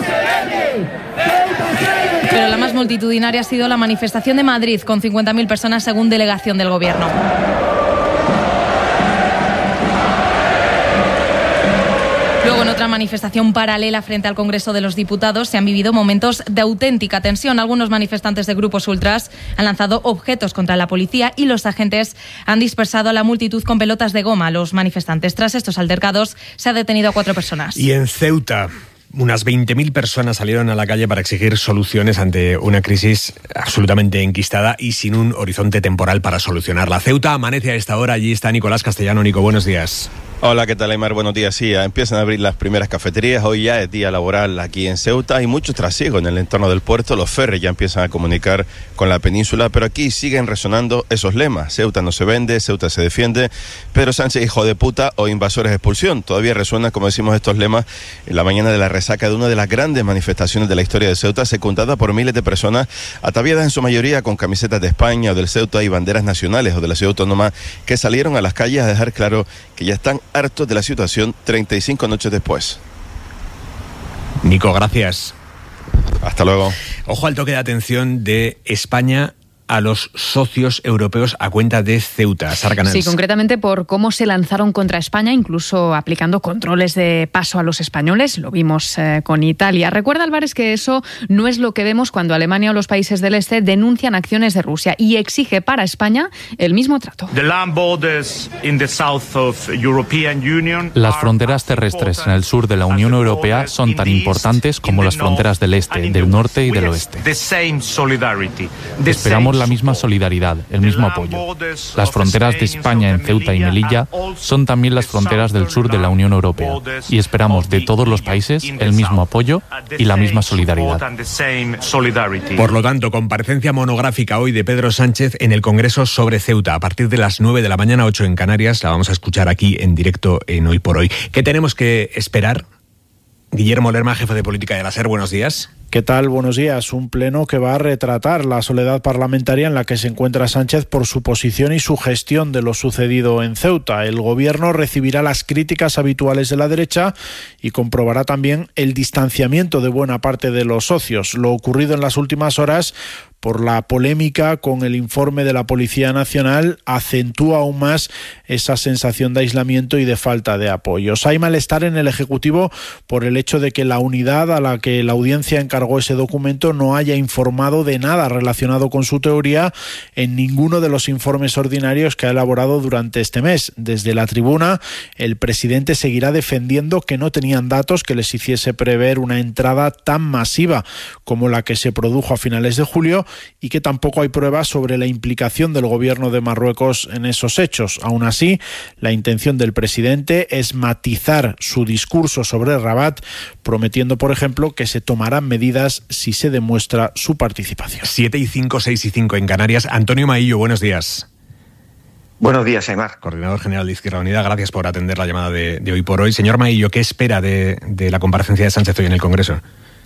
Pero la más multitudinaria ha sido la manifestación de Madrid, con cincuenta mil personas, según delegación del gobierno. Luego, en otra manifestación paralela frente al Congreso de los Diputados, se han vivido momentos de auténtica tensión. Algunos manifestantes de grupos ultras han lanzado objetos contra la policía y los agentes han dispersado a la multitud con pelotas de goma a los manifestantes. Tras estos altercados, se ha detenido a cuatro personas. Y en Ceuta, unas veinte mil personas salieron a la calle para exigir soluciones ante una crisis absolutamente enquistada y sin un horizonte temporal para solucionarla. Ceuta amanece a esta hora. Allí está Nicolás Castellano. Nico, buenos días. Hola, ¿qué tal, Aymar? Buenos días. Sí, empiezan a abrir las primeras cafeterías. Hoy ya es día laboral aquí en Ceuta. Hay mucho trasiego en el entorno del puerto. Los ferries ya empiezan a comunicar con la península, pero aquí siguen resonando esos lemas. Ceuta no se vende, Ceuta se defiende. Pedro Sánchez, hijo de puta, o invasores, expulsión. Todavía resuenan, como decimos, estos lemas en la mañana de la resaca de una de las grandes manifestaciones de la historia de Ceuta, secundada por miles de personas, ataviadas en su mayoría con camisetas de España o del Ceuta y banderas nacionales o de la ciudad autónoma, que salieron a las calles a dejar claro que ya están hartos de la situación treinta y cinco noches después. Nico, gracias. Hasta luego. Ojo al toque de atención de España a los socios europeos a cuenta de Ceuta. Sara Canals. Sí, concretamente por cómo se lanzaron contra España, incluso aplicando controles de paso a los españoles. Lo vimos eh, con Italia. Recuerda, Álvarez, que eso no es lo que vemos cuando Alemania o los países del este denuncian acciones de Rusia y exige para España el mismo trato. Las fronteras terrestres en el sur de la Unión Europea son tan importantes como las fronteras del este, del norte y del oeste. Esperamos la misma solidaridad, el mismo apoyo. Las fronteras de España en Ceuta y Melilla son también las fronteras del sur de la Unión Europea y esperamos de todos los países el mismo apoyo y la misma solidaridad. Por lo tanto, comparecencia monográfica hoy de Pedro Sánchez en el Congreso sobre Ceuta. A partir de las nueve de la mañana, ocho en Canarias, la vamos a escuchar aquí en directo en Hoy por Hoy. ¿Qué tenemos que esperar? Guillermo Lerma, jefe de política de la SER, buenos días. ¿Qué tal? Buenos días. Un pleno que va a retratar la soledad parlamentaria en la que se encuentra Sánchez por su posición y su gestión de lo sucedido en Ceuta. El gobierno recibirá las críticas habituales de la derecha y comprobará también el distanciamiento de buena parte de los socios. Lo ocurrido en las últimas horas por la polémica con el informe de la Policía Nacional, acentúa aún más esa sensación de aislamiento y de falta de apoyos. Hay malestar en el Ejecutivo por el hecho de que la unidad a la que la audiencia encargó ese documento no haya informado de nada relacionado con su teoría en ninguno de los informes ordinarios que ha elaborado durante este mes. Desde la tribuna, el presidente seguirá defendiendo que no tenían datos que les hiciese prever una entrada tan masiva como la que se produjo a finales de julio y que tampoco hay pruebas sobre la implicación del gobierno de Marruecos en esos hechos. Aún así, la intención del presidente es matizar su discurso sobre Rabat, prometiendo, por ejemplo, que se tomarán medidas si se demuestra su participación. siete y cinco, seis y cinco en Canarias. Antonio Maillo, buenos días. Buenos días, Aimar. Coordinador general de Izquierda Unida, gracias por atender la llamada de, de hoy por hoy. Señor Maillo, ¿qué espera de, de la comparecencia de Sánchez hoy en el Congreso?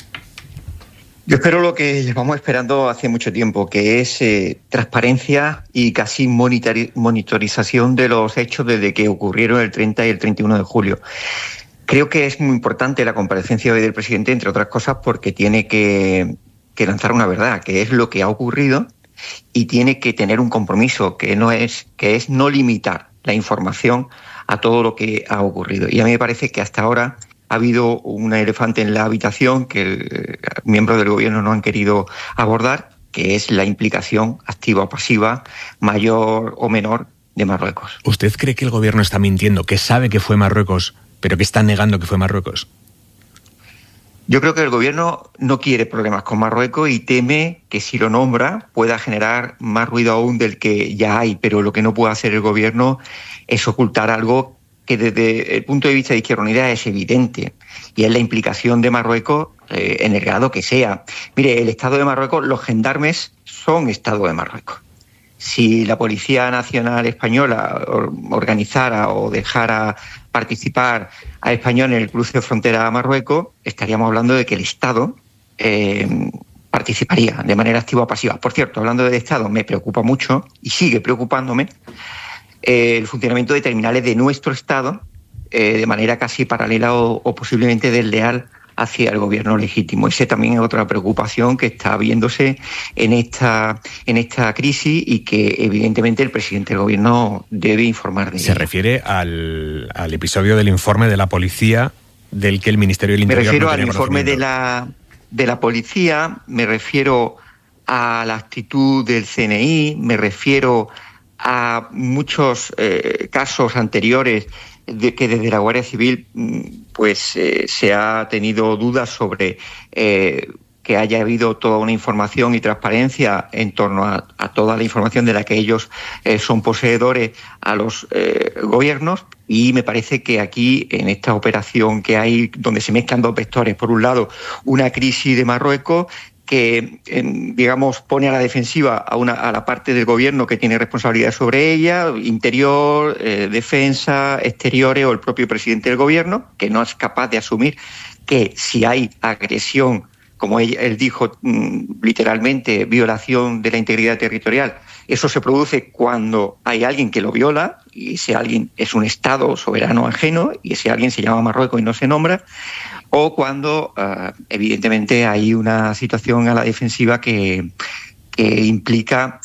Yo espero lo que llevamos esperando hace mucho tiempo, que es eh, transparencia y casi monitori- monitorización de los hechos desde que ocurrieron el treinta y el treinta y uno de julio. Creo que es muy importante la comparecencia hoy del presidente, entre otras cosas, porque tiene que, que lanzar una verdad, que es lo que ha ocurrido, y tiene que tener un compromiso, que no es, que es no limitar la información a todo lo que ha ocurrido. Y a mí me parece que hasta ahora ha habido un elefante en la habitación que eh, miembros del gobierno no han querido abordar, que es la implicación activa o pasiva, mayor o menor, de Marruecos. ¿Usted cree que el gobierno está mintiendo, que sabe que fue Marruecos, pero que está negando que fue Marruecos? Yo creo que el gobierno no quiere problemas con Marruecos y teme que si lo nombra pueda generar más ruido aún del que ya hay, pero lo que no puede hacer el gobierno es ocultar algo que desde el punto de vista de Izquierda Unida es evidente, y es la implicación de Marruecos eh, en el grado que sea. Mire, el Estado de Marruecos, los gendarmes son Estado de Marruecos. Si la Policía Nacional Española organizara o dejara participar a españoles en el cruce de frontera a Marruecos, estaríamos hablando de que el Estado eh, participaría de manera activa o pasiva. Por cierto, hablando del Estado, me preocupa mucho, y sigue preocupándome, eh, el funcionamiento de terminales de nuestro Estado eh, de manera casi paralela o, o posiblemente desleal hacia el gobierno legítimo. Esa también es otra preocupación que está viéndose en esta, en esta crisis y que evidentemente el presidente del gobierno debe informar de ella. Se refiere al, al episodio del informe de la policía del que el Ministerio del Interior Me refiero no tenía al informe de la, de la policía, me refiero a la actitud del C N I, me refiero a muchos eh, casos anteriores de que desde la Guardia Civil pues eh, se ha tenido dudas sobre eh, que haya habido toda una información y transparencia en torno a, a toda la información de la que ellos eh, son poseedores a los eh, gobiernos, y me parece que aquí en esta operación que hay donde se mezclan dos vectores, por un lado una crisis de Marruecos que, digamos, pone a la defensiva a, una, a la parte del gobierno que tiene responsabilidad sobre ella, interior, eh, defensa, exteriores, o el propio presidente del gobierno, que no es capaz de asumir que si hay agresión, como él, él dijo mmm, literalmente, violación de la integridad territorial, eso se produce cuando hay alguien que lo viola, y ese alguien es un Estado soberano ajeno, y ese alguien se llama Marruecos y no se nombra, o cuando uh, evidentemente hay una situación a la defensiva que, que implica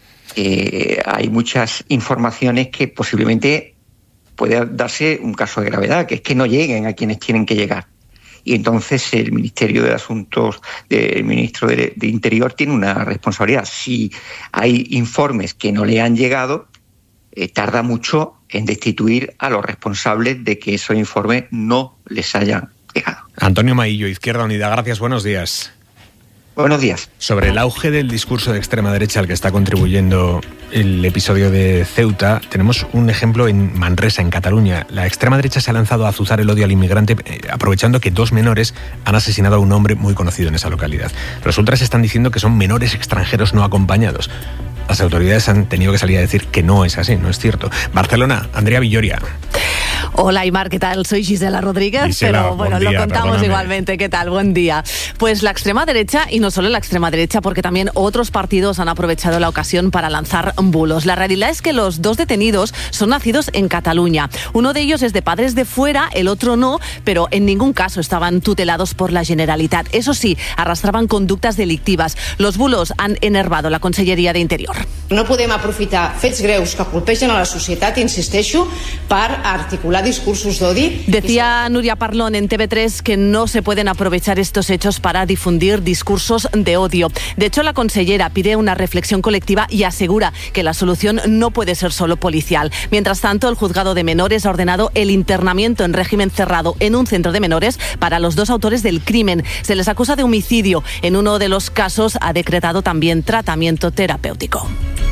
que hay muchas informaciones que posiblemente puede darse un caso de gravedad, que es que no lleguen a quienes tienen que llegar. Y entonces el Ministerio de Asuntos, el ministro de, de Interior tiene una responsabilidad. Si hay informes que no le han llegado, eh, tarda mucho en destituir a los responsables de que esos informes no les hayan llegado. Antonio Maillo, Izquierda Unida, gracias, buenos días. Buenos días. Sobre el auge del discurso de extrema derecha al que está contribuyendo el episodio de Ceuta, tenemos un ejemplo en Manresa, en Cataluña. La extrema derecha se ha lanzado a azuzar el odio al inmigrante, eh, aprovechando que dos menores han asesinado a un hombre muy conocido en esa localidad. Los ultras están diciendo que son menores extranjeros no acompañados. Las autoridades han tenido que salir a decir que no es así, no es cierto. Barcelona, Andrea Villoria. Hola, Aimar, ¿qué tal? Soy Gisela Rodríguez, Gisela, pero bueno, día, lo contamos perdóname. igualmente. ¿Qué tal? Buen día. Pues la extrema derecha, y no solo la extrema derecha, porque también otros partidos han aprovechado la ocasión para lanzar bulos. La realidad es que los dos detenidos son nacidos en Cataluña. Uno de ellos es de padres de fuera, el otro no, pero en ningún caso estaban tutelados por la Generalitat. Eso sí, arrastraban conductas delictivas. Los bulos han enervado la Conselleria de Interior. No podem aprofitar fets greus que colpegen a la societat, insisteixo, per articular discursos d'odi. Decía Nuria Parlón en T V tres que no se pueden aprovechar estos hechos para difundir discursos de odio. De hecho, la consellera pide una reflexión colectiva y asegura que la solución no puede ser solo policial. Mientras tanto, el juzgado de menores ha ordenado el internamiento en régimen cerrado en un centro de menores para los dos autores del crimen. Se les acusa de homicidio. En uno de los casos ha decretado también tratamiento terapéutico.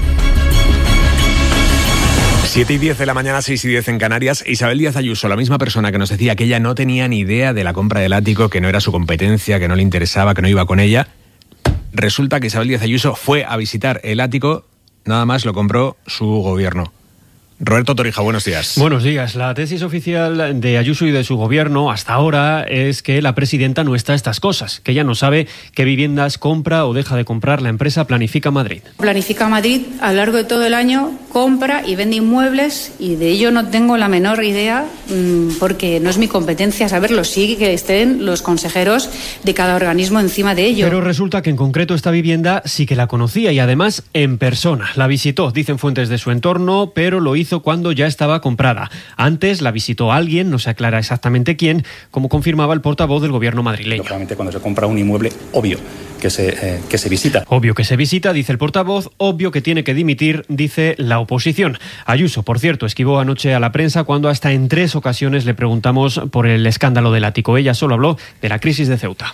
siete y diez de la mañana, seis y diez en Canarias. Isabel Díaz Ayuso, la misma persona que nos decía que ella no tenía ni idea de la compra del ático, que no era su competencia, que no le interesaba, que no iba con ella. Resulta que Isabel Díaz Ayuso fue a visitar el ático, nada más lo compró su gobierno. Roberto Torija, buenos días. Buenos días. La tesis oficial de Ayuso y de su gobierno hasta ahora es que la presidenta no está a estas cosas, que ella no sabe qué viviendas compra o deja de comprar la empresa Planifica Madrid. Planifica Madrid a lo largo de todo el año compra y vende inmuebles y de ello no tengo la menor idea porque no es mi competencia saberlo. Sí que estén los consejeros de cada organismo encima de ello. Pero resulta que en concreto esta vivienda sí que la conocía y además en persona. La visitó, dicen fuentes de su entorno, pero lo hizo cuando ya estaba comprada. Antes la visitó alguien, no se aclara exactamente quién, como confirmaba el portavoz del gobierno madrileño. Lógicamente, cuando se compra un inmueble, obvio que se, eh, que se visita. Obvio que se visita, dice el portavoz, obvio que tiene que dimitir, dice la oposición. Ayuso, por cierto, esquivó anoche a la prensa cuando hasta en tres ocasiones le preguntamos por el escándalo del ático. Ella solo habló de la crisis de Ceuta.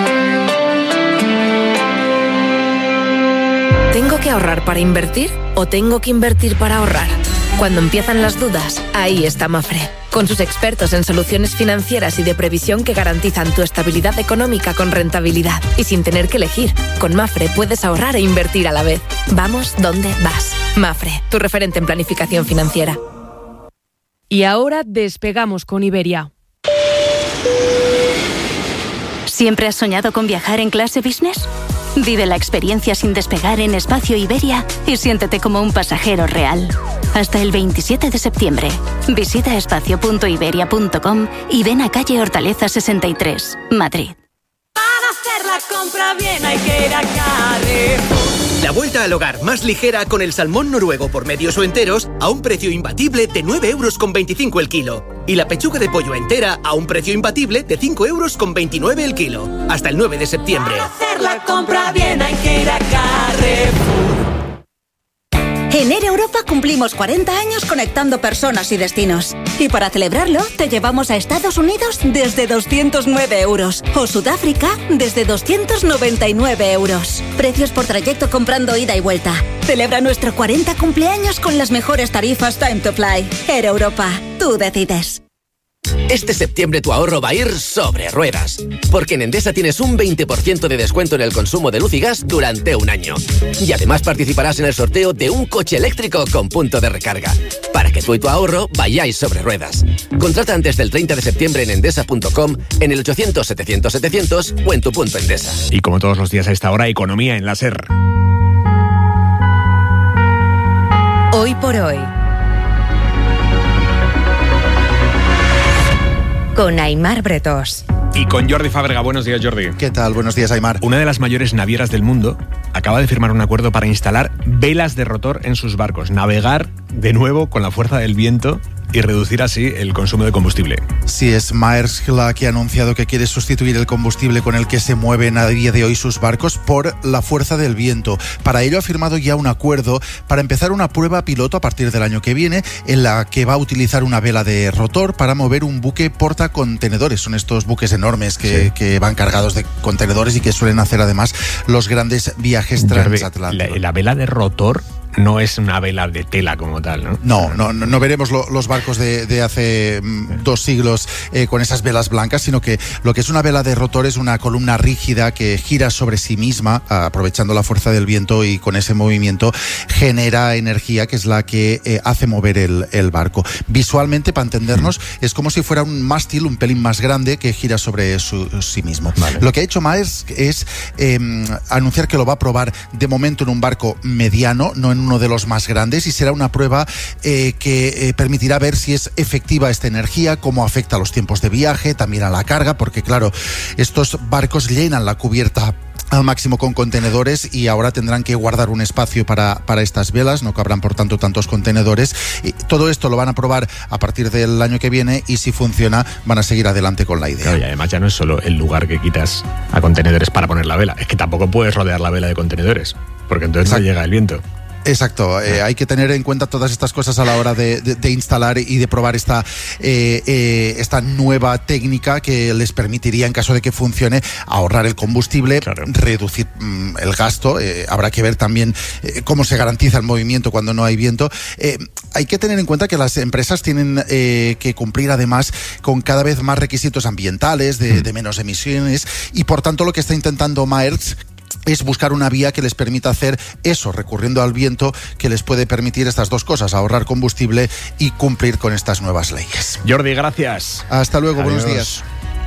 ¿Tengo que ahorrar para invertir o tengo que invertir para ahorrar? Cuando empiezan las dudas, ahí está Mafre, con sus expertos en soluciones financieras y de previsión que garantizan tu estabilidad económica con rentabilidad y sin tener que elegir. Con Mafre puedes ahorrar e invertir a la vez. Vamos donde vas. Mafre, tu referente en planificación financiera. Y ahora despegamos con Iberia. ¿Siempre has soñado con viajar en clase business? Vive la experiencia sin despegar en Espacio Iberia y siéntete como un pasajero real. Hasta el veintisiete de septiembre. Visita espacio punto iberia punto com y ven a calle Hortaleza sesenta y tres, Madrid. Para hacer la compra bien hay que ir a Carrefour. La vuelta al hogar más ligera con el salmón noruego por medios o enteros a un precio imbatible de nueve euros con veinticinco el kilo. Y la pechuga de pollo entera a un precio imbatible de cinco euros con veintinueve el kilo. Hasta el nueve de septiembre. Para hacer la compra bien hay que ir a Carrefour. En Air Europa cumplimos cuarenta años conectando personas y destinos. Y para celebrarlo, te llevamos a Estados Unidos desde doscientos nueve euros o Sudáfrica desde doscientos noventa y nueve euros. Precios por trayecto comprando ida y vuelta. Celebra nuestro cuarenta cumpleaños con las mejores tarifas Time to Fly. Air Europa, tú decides. Este septiembre tu ahorro va a ir sobre ruedas, porque en Endesa tienes un veinte por ciento de descuento en el consumo de luz y gas durante un año. Y además participarás en el sorteo de un coche eléctrico con punto de recarga, para que tú y tu ahorro vayáis sobre ruedas. Contrata antes del treinta de septiembre en endesa punto com, en el ochocientos setecientos setecientos o en tu punto Endesa. Y como todos los días a esta hora, economía en la SER. Hoy por hoy. Con Aimar Bretos. Y con Jordi Fábrega. Buenos días, Jordi. ¿Qué tal? Buenos días, Aimar. Una de las mayores navieras del mundo acaba de firmar un acuerdo para instalar velas de rotor en sus barcos, navegar de nuevo con la fuerza del viento y reducir así el consumo de combustible. Sí, es Maersk la que ha anunciado que quiere sustituir el combustible con el que se mueven a día de hoy sus barcos por la fuerza del viento. Para ello ha firmado ya un acuerdo para empezar una prueba piloto a partir del año que viene, en la que va a utilizar una vela de rotor para mover un buque portacontenedores. Son estos buques enormes que, sí. que van cargados de contenedores y que suelen hacer además los grandes viajes transatlánticos. La, la vela de rotor no es una vela de tela como tal, ¿no? No, no, no veremos lo, los barcos de, de hace mm, dos siglos eh, con esas velas blancas, sino que lo que es una vela de rotor es una columna rígida que gira sobre sí misma, aprovechando la fuerza del viento, y con ese movimiento genera energía que es la que eh, hace mover el, el barco. Visualmente, para entendernos, mm. es como si fuera un mástil un pelín más grande que gira sobre su, sí mismo. Vale. Lo que ha hecho Maersk es eh, anunciar que lo va a probar de momento en un barco mediano, no en uno de los más grandes, y será una prueba eh, que eh, permitirá ver si es efectiva esta energía, cómo afecta a los tiempos de viaje, también a la carga, porque claro, estos barcos llenan la cubierta al máximo con contenedores y ahora tendrán que guardar un espacio para, para estas velas, no cabrán por tanto tantos contenedores. Y todo esto lo van a probar a partir del año que viene, y si funciona van a seguir adelante con la idea. Claro, y además ya no es solo el lugar que quitas a contenedores para poner la vela, es que tampoco puedes rodear la vela de contenedores, porque entonces no llega el viento. Exacto, eh, hay que tener en cuenta todas estas cosas a la hora de, de, de instalar y de probar esta, eh, eh, esta nueva técnica que les permitiría, en caso de que funcione, ahorrar el combustible, claro, reducir mm, el gasto. Eh, habrá que ver también eh, cómo se garantiza el movimiento cuando no hay viento. Eh, hay que tener en cuenta que las empresas tienen eh, que cumplir además con cada vez más requisitos ambientales, de, mm. de menos emisiones, y por tanto lo que está intentando Maersk es buscar una vía que les permita hacer eso, recurriendo al viento, que les puede permitir estas dos cosas, ahorrar combustible y cumplir con estas nuevas leyes. Jordi, gracias. Hasta luego, Adiós. Buenos días.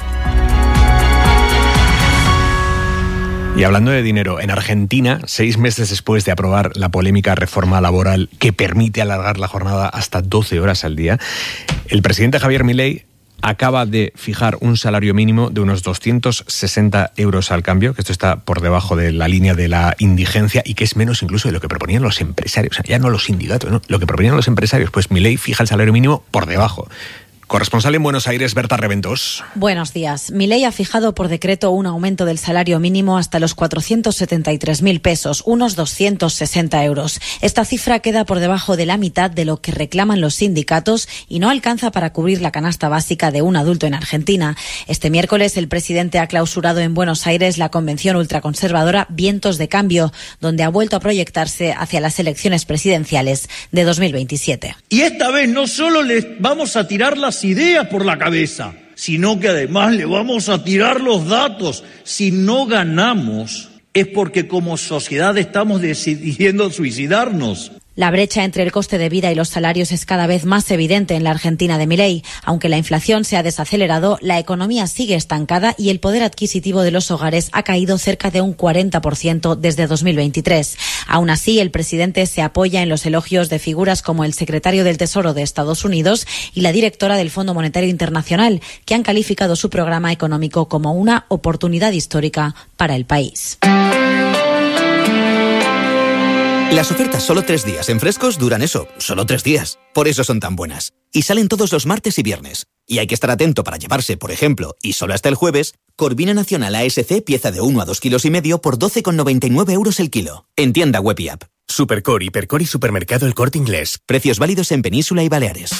Y hablando de dinero, en Argentina, seis meses después de aprobar la polémica reforma laboral que permite alargar la jornada hasta doce horas al día, el presidente Javier Milei acaba de fijar un salario mínimo de unos doscientos sesenta euros al cambio, que esto está por debajo de la línea de la indigencia y que es menos incluso de lo que proponían los empresarios. O sea, ya no los sindicatos, ¿no? Lo que proponían los empresarios, pues Milei fija el salario mínimo por debajo. Corresponsal en Buenos Aires, Berta Reventos. Buenos días. Milei ha fijado por decreto un aumento del salario mínimo hasta los cuatrocientos setenta y tres mil pesos, unos doscientos sesenta euros. Esta cifra queda por debajo de la mitad de lo que reclaman los sindicatos y no alcanza para cubrir la canasta básica de un adulto en Argentina. Este miércoles el presidente ha clausurado en Buenos Aires la convención ultraconservadora Vientos de Cambio, donde ha vuelto a proyectarse hacia las elecciones presidenciales de dos mil veintisiete. Y esta vez no solo les vamos a tirar las ideas por la cabeza, sino que además le vamos a tirar los datos. Si no ganamos es porque como sociedad estamos decidiendo suicidarnos. La brecha entre el coste de vida y los salarios es cada vez más evidente en la Argentina de Milei. Aunque la inflación se ha desacelerado, la economía sigue estancada y el poder adquisitivo de los hogares ha caído cerca de un cuarenta por ciento desde dos mil veintitrés. Aún así, el presidente se apoya en los elogios de figuras como el secretario del Tesoro de Estados Unidos y la directora del Fondo Monetario Internacional, que han calificado su programa económico como una oportunidad histórica para el país. Las ofertas solo tres días en Frescos duran eso, solo tres días. Por eso son tan buenas. Y salen todos los martes y viernes. Y hay que estar atento para llevarse, por ejemplo, y solo hasta el jueves, Corvina Nacional A S C pieza de uno a dos kilos y medio por doce con noventa y nueve euros el kilo. En tienda web y app. Supercor, Hipercor y Supermercado El Corte Inglés. Precios válidos en Península y Baleares.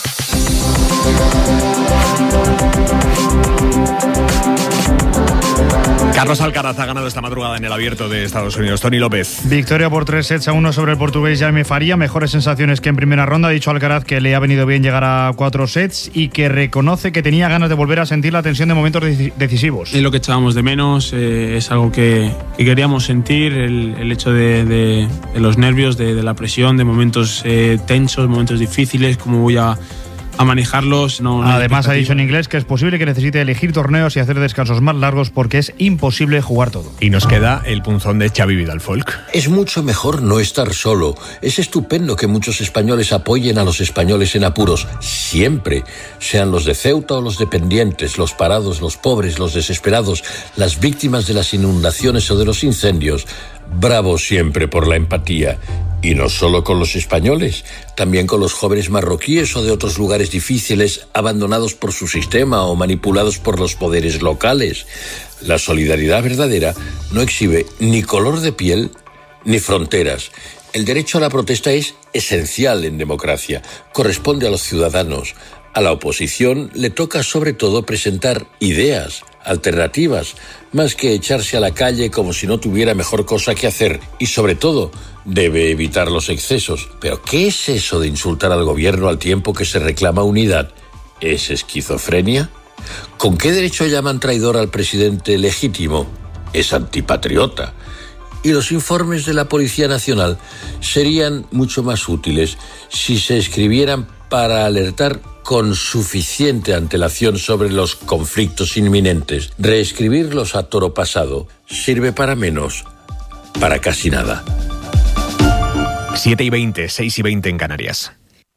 Carlos Alcaraz ha ganado esta madrugada en el Abierto de Estados Unidos. Tony López. Victoria por tres sets a uno sobre el portugués Jaime Faria. Mejores sensaciones que en primera ronda. Ha dicho Alcaraz que le ha venido bien llegar a cuatro sets y que reconoce que tenía ganas de volver a sentir la tensión de momentos decisivos. Es lo que echábamos de menos, eh, es algo que, que queríamos sentir, el, el hecho de, de, de los nervios, de, de la presión, de momentos eh, tensos, momentos difíciles, cómo voy a... a manejarlos. No, no Además ha dicho en inglés que es posible que necesite elegir torneos y hacer descansos más largos porque es imposible jugar todo. Y nos queda el punzón de Xavi Vidal-Folk. Es mucho mejor no estar solo. Es estupendo que muchos españoles apoyen a los españoles en apuros, siempre, sean los de Ceuta o los dependientes, los parados, los pobres, los desesperados, las víctimas de las inundaciones o de los incendios. Bravo siempre por la empatía. Y no solo con los españoles, también con los jóvenes marroquíes o de otros lugares difíciles abandonados por su sistema o manipulados por los poderes locales. La solidaridad verdadera no exhibe ni color de piel ni fronteras. El derecho a la protesta es esencial en democracia. Corresponde a los ciudadanos. A la oposición le toca sobre todo presentar ideas, alternativas, más que echarse a la calle como si no tuviera mejor cosa que hacer. Y sobre todo, debe evitar los excesos. ¿Pero qué es eso de insultar al gobierno al tiempo que se reclama unidad? ¿Es esquizofrenia? ¿Con qué derecho llaman traidor al presidente legítimo? Es antipatriota. Y los informes de la Policía Nacional serían mucho más útiles si se escribieran para alertar con suficiente antelación sobre los conflictos inminentes. Reescribirlos a toro pasado sirve para menos, para casi nada. siete y veinte, seis y veinte en Canarias.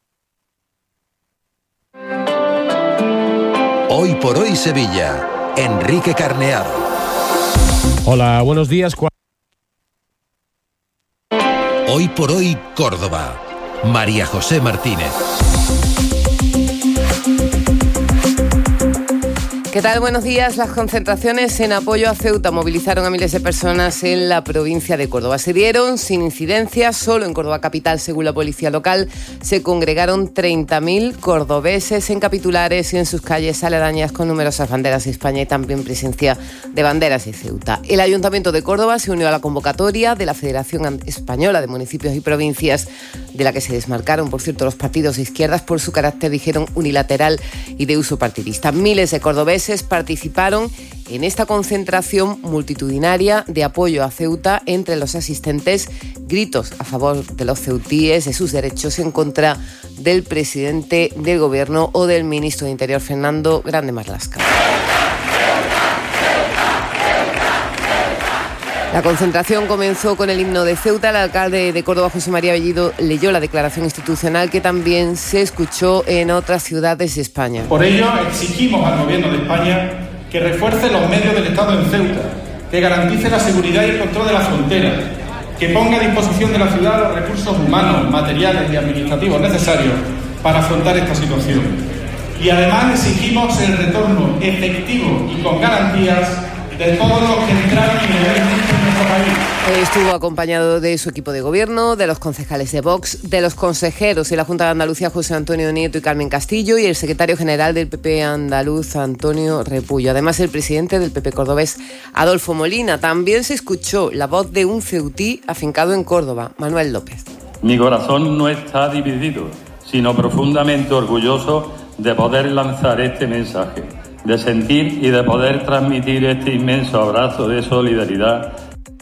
Hoy por hoy Sevilla, Enrique Carneado. Hola, buenos días. Hoy por hoy Córdoba, María José Martínez. ¿Qué tal? Buenos días. Las concentraciones en apoyo a Ceuta movilizaron a miles de personas en la provincia de Córdoba. Se dieron sin incidencias. Solo en Córdoba capital, según la policía local, se congregaron treinta mil cordobeses en capitulares y en sus calles aledañas con numerosas banderas de España y también presencia de banderas de Ceuta. El Ayuntamiento de Córdoba se unió a la convocatoria de la Federación Española de Municipios y Provincias, de la que se desmarcaron, por cierto, los partidos de izquierdas por su carácter, dijeron, unilateral y de uso partidista. Miles de cordobeses participaron en esta concentración multitudinaria de apoyo a Ceuta. Entre los asistentes, gritos a favor de los ceutíes, de sus derechos, en contra del presidente del gobierno o del ministro de Interior, Fernando Grande Marlaska. La concentración comenzó con el himno de Ceuta. El alcalde de Córdoba, José María Bellido, leyó la declaración institucional que también se escuchó en otras ciudades de España. Por ello, exigimos al Gobierno de España que refuerce los medios del Estado en Ceuta, que garantice la seguridad y el control de la frontera, que ponga a disposición de la ciudad los recursos humanos, materiales y administrativos necesarios para afrontar esta situación. Y además exigimos el retorno efectivo y con garantías de todos los que entraron ilegalmente en nuestro país. Estuvo acompañado de su equipo de gobierno, de los concejales de Vox, de los consejeros de la Junta de Andalucía, José Antonio Nieto y Carmen Castillo, y el secretario general del P P andaluz, Antonio Repullo. Además, el presidente del P P cordobés, Adolfo Molina. También se escuchó la voz de un ceutí afincado en Córdoba, Manuel López. Mi corazón no está dividido, sino profundamente orgulloso de poder lanzar este mensaje, de sentir y de poder transmitir este inmenso abrazo de solidaridad.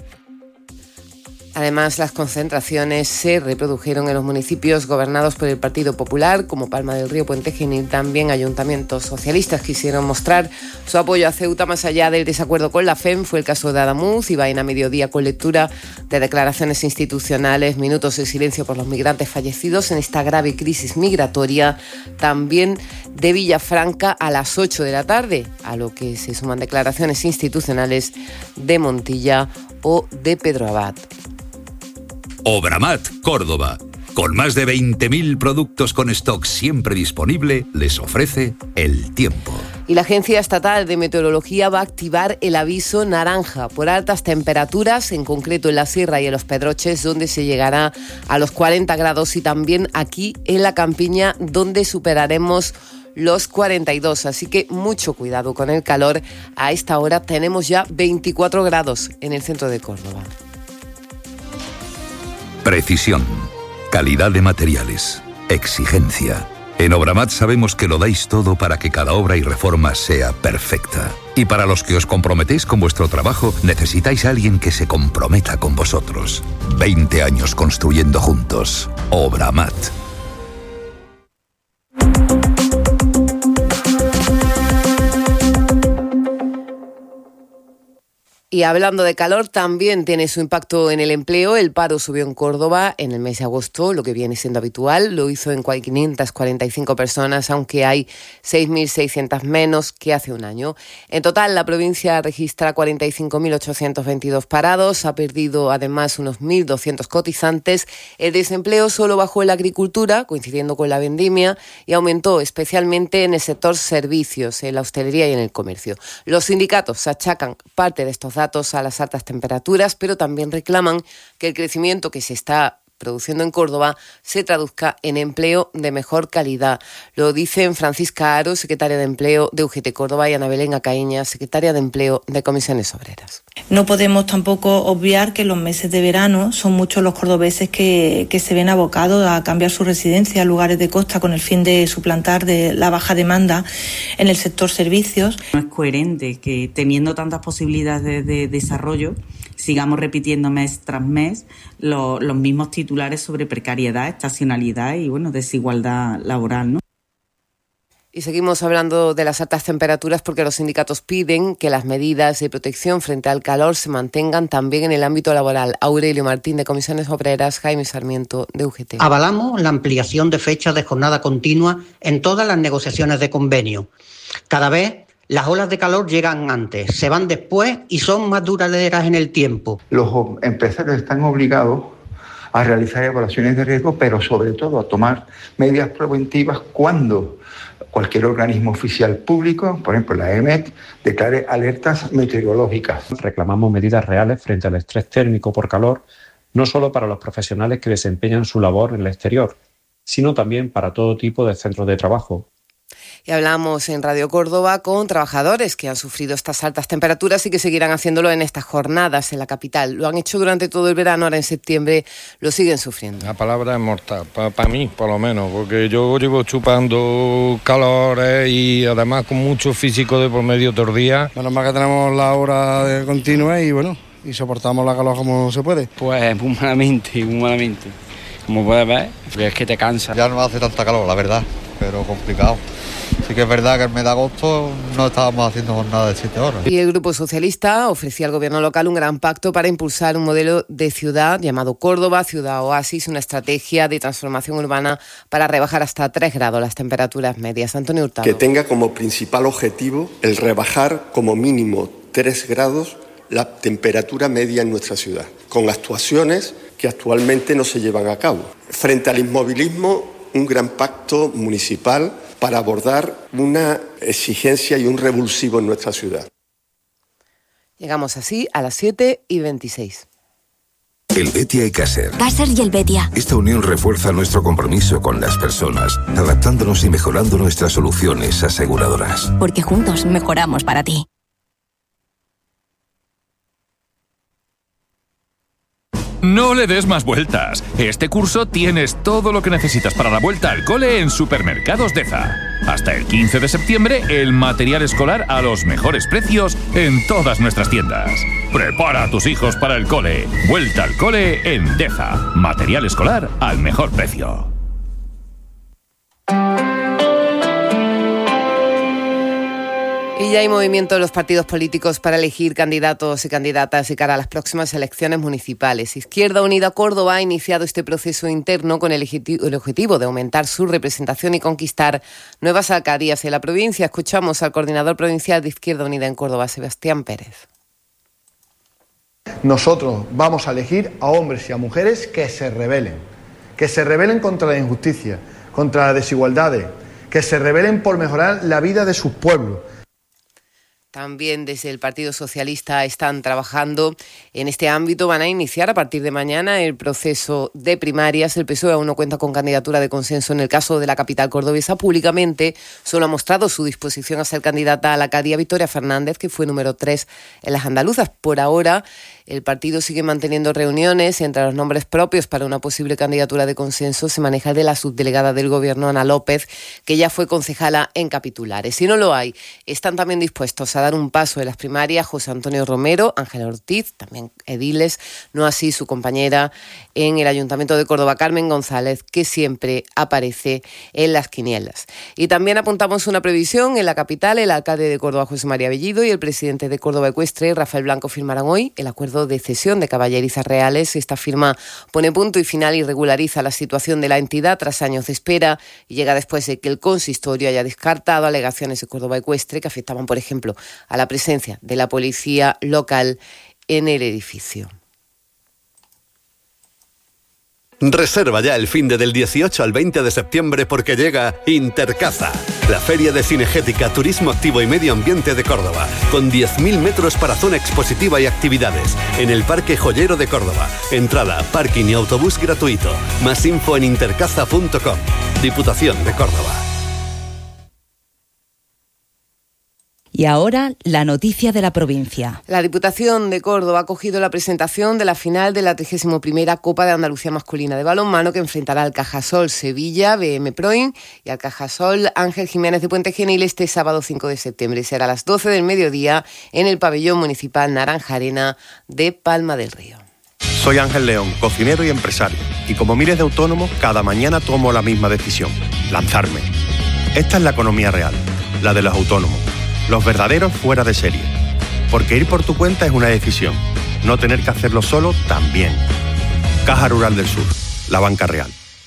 Además, las concentraciones se reprodujeron en los municipios gobernados por el Partido Popular, como Palma del Río, Puente Genil. También ayuntamientos socialistas quisieron mostrar su apoyo a Ceuta más allá del desacuerdo con la F E M. Fue el caso de Adamuz y Baena Mediodía, con lectura de declaraciones institucionales, minutos de silencio por los migrantes fallecidos en esta grave crisis migratoria. También de Villafranca a las ocho de la tarde, a lo que se suman declaraciones institucionales de Montilla o de Pedro Abad. Obramat, Córdoba. Con más de veinte mil productos con stock siempre disponible, les ofrece el tiempo. Y la Agencia Estatal de Meteorología va a activar el aviso naranja por altas temperaturas, en concreto en la Sierra y en los Pedroches, donde se llegará a los cuarenta grados, y también aquí en la Campiña, donde superaremos los cuarenta y dos. Así que mucho cuidado con el calor. A esta hora tenemos ya veinticuatro grados en el centro de Córdoba. Precisión, calidad de materiales, exigencia. En Obramat sabemos que lo dais todo para que cada obra y reforma sea perfecta. Y para los que os comprometéis con vuestro trabajo, necesitáis a alguien que se comprometa con vosotros. veinte años construyendo juntos. Obramat. Y hablando de calor, también tiene su impacto en el empleo. El paro subió en Córdoba en el mes de agosto, lo que viene siendo habitual. Lo hizo en quinientas cuarenta y cinco personas, aunque hay seis mil seiscientas menos que hace un año. En total, la provincia registra cuarenta y cinco mil ochocientos veintidós parados. Ha perdido además unos mil doscientos cotizantes. El desempleo solo bajó en la agricultura, coincidiendo con la vendimia, y aumentó especialmente en el sector servicios, en la hostelería y en el comercio. Los sindicatos achacan parte de estos datos datos a las altas temperaturas, pero también reclaman que el crecimiento que se está produciendo en Córdoba se traduzca en empleo de mejor calidad. Lo dicen Francisca Aro, secretaria de Empleo de U G T Córdoba, y Ana Belén Acaíña, secretaria de Empleo de Comisiones Obreras. No podemos tampoco obviar que en los meses de verano son muchos los cordobeses que, que se ven abocados a cambiar su residencia a lugares de costa con el fin de suplantar de la baja demanda en el sector servicios. No es coherente que teniendo tantas posibilidades de, de desarrollo sigamos repitiendo mes tras mes lo, los mismos titulares sobre precariedad, estacionalidad y bueno, desigualdad laboral, ¿no? Y seguimos hablando de las altas temperaturas porque los sindicatos piden que las medidas de protección frente al calor se mantengan también en el ámbito laboral. Aurelio Martín, de Comisiones Obreras, Jaime Sarmiento, de U G T. Avalamos la ampliación de fechas de jornada continua en todas las negociaciones de convenio. Cada vez las olas de calor llegan antes, se van después y son más duraderas en el tiempo. Los empresarios están obligados a realizar evaluaciones de riesgo, pero sobre todo a tomar medidas preventivas cuando cualquier organismo oficial público, por ejemplo la E M E T, declare alertas meteorológicas. Reclamamos medidas reales frente al estrés térmico por calor, no solo para los profesionales que desempeñan su labor en el exterior, sino también para todo tipo de centros de trabajo. Y hablamos en Radio Córdoba con trabajadores que han sufrido estas altas temperaturas y que seguirán haciéndolo en estas jornadas en la capital. Lo han hecho durante todo el verano, ahora en septiembre lo siguen sufriendo. La palabra es mortal, para pa mí por lo menos, porque yo llevo chupando calores y además con mucho físico de por medio todo el día. Menos mal que tenemos la hora de continua y bueno, y soportamos la calor como se puede. Pues muy malamente, muy malamente. Como puedes ver, porque es que te cansa. Ya no hace tanta calor, la verdad, pero complicado. Sí que es verdad que el mes de agosto no estábamos haciendo jornada de siete horas. Y el Grupo Socialista ofrecía al gobierno local un gran pacto para impulsar un modelo de ciudad llamado Córdoba, Ciudad Oasis, una estrategia de transformación urbana para rebajar hasta tres grados las temperaturas medias. Antonio Hurtado. Que tenga como principal objetivo el rebajar como mínimo tres grados la temperatura media en nuestra ciudad, con actuaciones que actualmente no se llevan a cabo. Frente al inmovilismo, un gran pacto municipal para abordar una exigencia y un revulsivo en nuestra ciudad. Llegamos así a las siete y veintiséis. El Betia y Caser. Caser y el Betia. Esta unión refuerza nuestro compromiso con las personas, adaptándonos y mejorando nuestras soluciones aseguradoras. Porque juntos mejoramos para ti. No le des más vueltas. Este curso tienes todo lo que necesitas para la vuelta al cole en Supermercados Deza. Hasta el quince de septiembre, el material escolar a los mejores precios en todas nuestras tiendas. Prepara a tus hijos para el cole. Vuelta al cole en Deza. Material escolar al mejor precio. Y ya hay movimiento de los partidos políticos para elegir candidatos y candidatas de cara a las próximas elecciones municipales. Izquierda Unida Córdoba ha iniciado este proceso interno con el objetivo de aumentar su representación y conquistar nuevas alcaldías en la provincia. Escuchamos al coordinador provincial de Izquierda Unida en Córdoba, Sebastián Pérez. Nosotros vamos a elegir a hombres y a mujeres que se rebelen, que se rebelen contra la injusticia, contra las desigualdades, que se rebelen por mejorar la vida de sus pueblos. También desde el Partido Socialista están trabajando en este ámbito. Van a iniciar a partir de mañana el proceso de primarias. El P S O E aún no cuenta con candidatura de consenso en el caso de la capital cordobesa. Públicamente solo ha mostrado su disposición a ser candidata a la alcaldía Victoria Fernández, que fue número tres en las andaluzas. Por ahora, el partido sigue manteniendo reuniones. Entre los nombres propios para una posible candidatura de consenso se maneja el de la subdelegada del Gobierno, Ana López, que ya fue concejala en Capitulares. Si no lo hay, están también dispuestos a dar un paso en las primarias José Antonio Romero, Ángela Ortiz, también ediles, no así su compañera en el Ayuntamiento de Córdoba, Carmen González, que siempre aparece en las quinielas. Y también apuntamos una previsión en la capital. El alcalde de Córdoba, José María Bellido, y el presidente de Córdoba Ecuestre, Rafael Blanco, firmarán hoy el acuerdo de cesión de caballerizas reales. Esta firma pone punto y final y regulariza la situación de la entidad tras años de espera y llega después de que el consistorio haya descartado alegaciones de Córdoba Ecuestre que afectaban, por ejemplo, a la presencia de la policía local en el edificio. Reserva ya el finde del dieciocho al veinte de septiembre porque llega Intercaza, La Feria de Cinegética, Turismo Activo y Medio Ambiente de Córdoba, con diez mil metros para zona expositiva y actividades, en el Parque Joyero de Córdoba. Entrada, parking y autobús gratuito. Más info en intercaza punto com. Diputación de Córdoba. Y ahora, la noticia de la provincia. La Diputación de Córdoba ha acogido la presentación de la final de la trigésima primera Copa de Andalucía Masculina de Balonmano, que enfrentará al Cajasol Sevilla B M Proin y al Cajasol Ángel Jiménez de Puente Genil este sábado cinco de septiembre. Será a las doce del mediodía en el pabellón municipal Naranja Arena de Palma del Río. Soy Ángel León, cocinero y empresario, y como miles de autónomos, cada mañana tomo la misma decisión: lanzarme. Esta es la economía real, la de los autónomos. Los verdaderos fuera de serie. Porque ir por tu cuenta es una decisión. No tener que hacerlo solo también. Caja Rural del Sur, la banca real.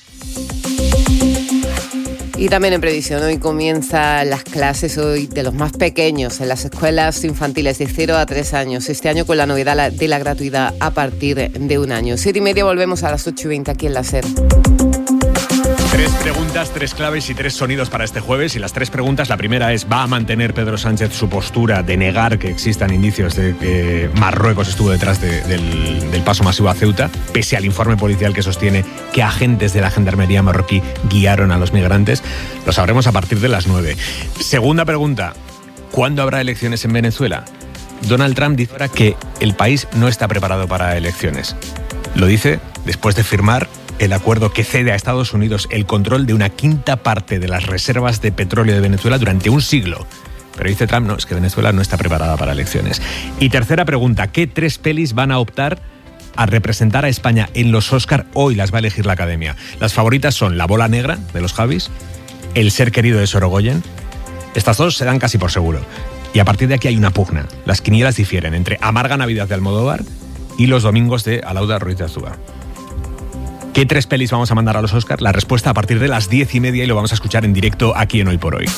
Y también en previsión, hoy comienzan las clases hoy de los más pequeños en las escuelas infantiles de cero a tres años. Este año con la novedad de la gratuidad a partir de un año. Siete y media, volvemos a las ocho y veinte aquí en la SER. Tres preguntas, tres claves y tres sonidos para este jueves. Y las tres preguntas, la primera es: ¿va a mantener Pedro Sánchez su postura de negar que existan indicios de que Marruecos estuvo detrás de, del, del paso masivo a Ceuta, pese al informe policial que sostiene que agentes de la gendarmería marroquí guiaron a los migrantes? Lo sabremos a partir de las nueve. Segunda pregunta: ¿cuándo habrá elecciones en Venezuela? Donald Trump dice ahora que el país no está preparado para elecciones. Lo dice después de firmar el acuerdo que cede a Estados Unidos el control de una quinta parte de las reservas de petróleo de Venezuela durante un siglo. Pero dice Trump, no, es que Venezuela no está preparada para elecciones. Y tercera pregunta: ¿qué tres pelis van a optar a representar a España en los Oscar? Hoy las va a elegir la Academia. Las favoritas son La Bola Negra, de los Javis, El Ser Querido de Sorogoyen. Estas dos se dan casi por seguro. Y a partir de aquí hay una pugna. Las quinielas difieren entre Amarga Navidad de Almodóvar y Los Domingos de Alauda Ruiz de Azúa. ¿Qué tres pelis vamos a mandar a los Oscar? La respuesta a partir de las diez y media, y lo vamos a escuchar en directo aquí en Hoy por Hoy.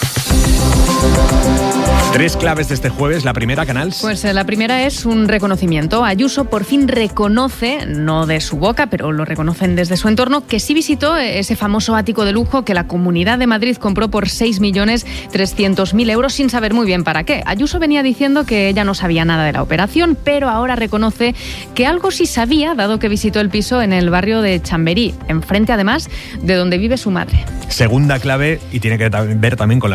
Tres claves de este jueves. La primera, Canals. Pues eh, la primera es un reconocimiento. Ayuso por fin reconoce, no de su boca, pero lo reconocen desde su entorno, que sí visitó ese famoso ático de lujo que la Comunidad de Madrid compró por seis millones trescientos mil euros sin saber muy bien para qué. Ayuso venía diciendo que ella no sabía nada de la operación, pero ahora reconoce que algo sí sabía, dado que visitó el piso en el barrio de Chamberí, enfrente además de donde vive su madre. Segunda clave, y tiene que ver también con la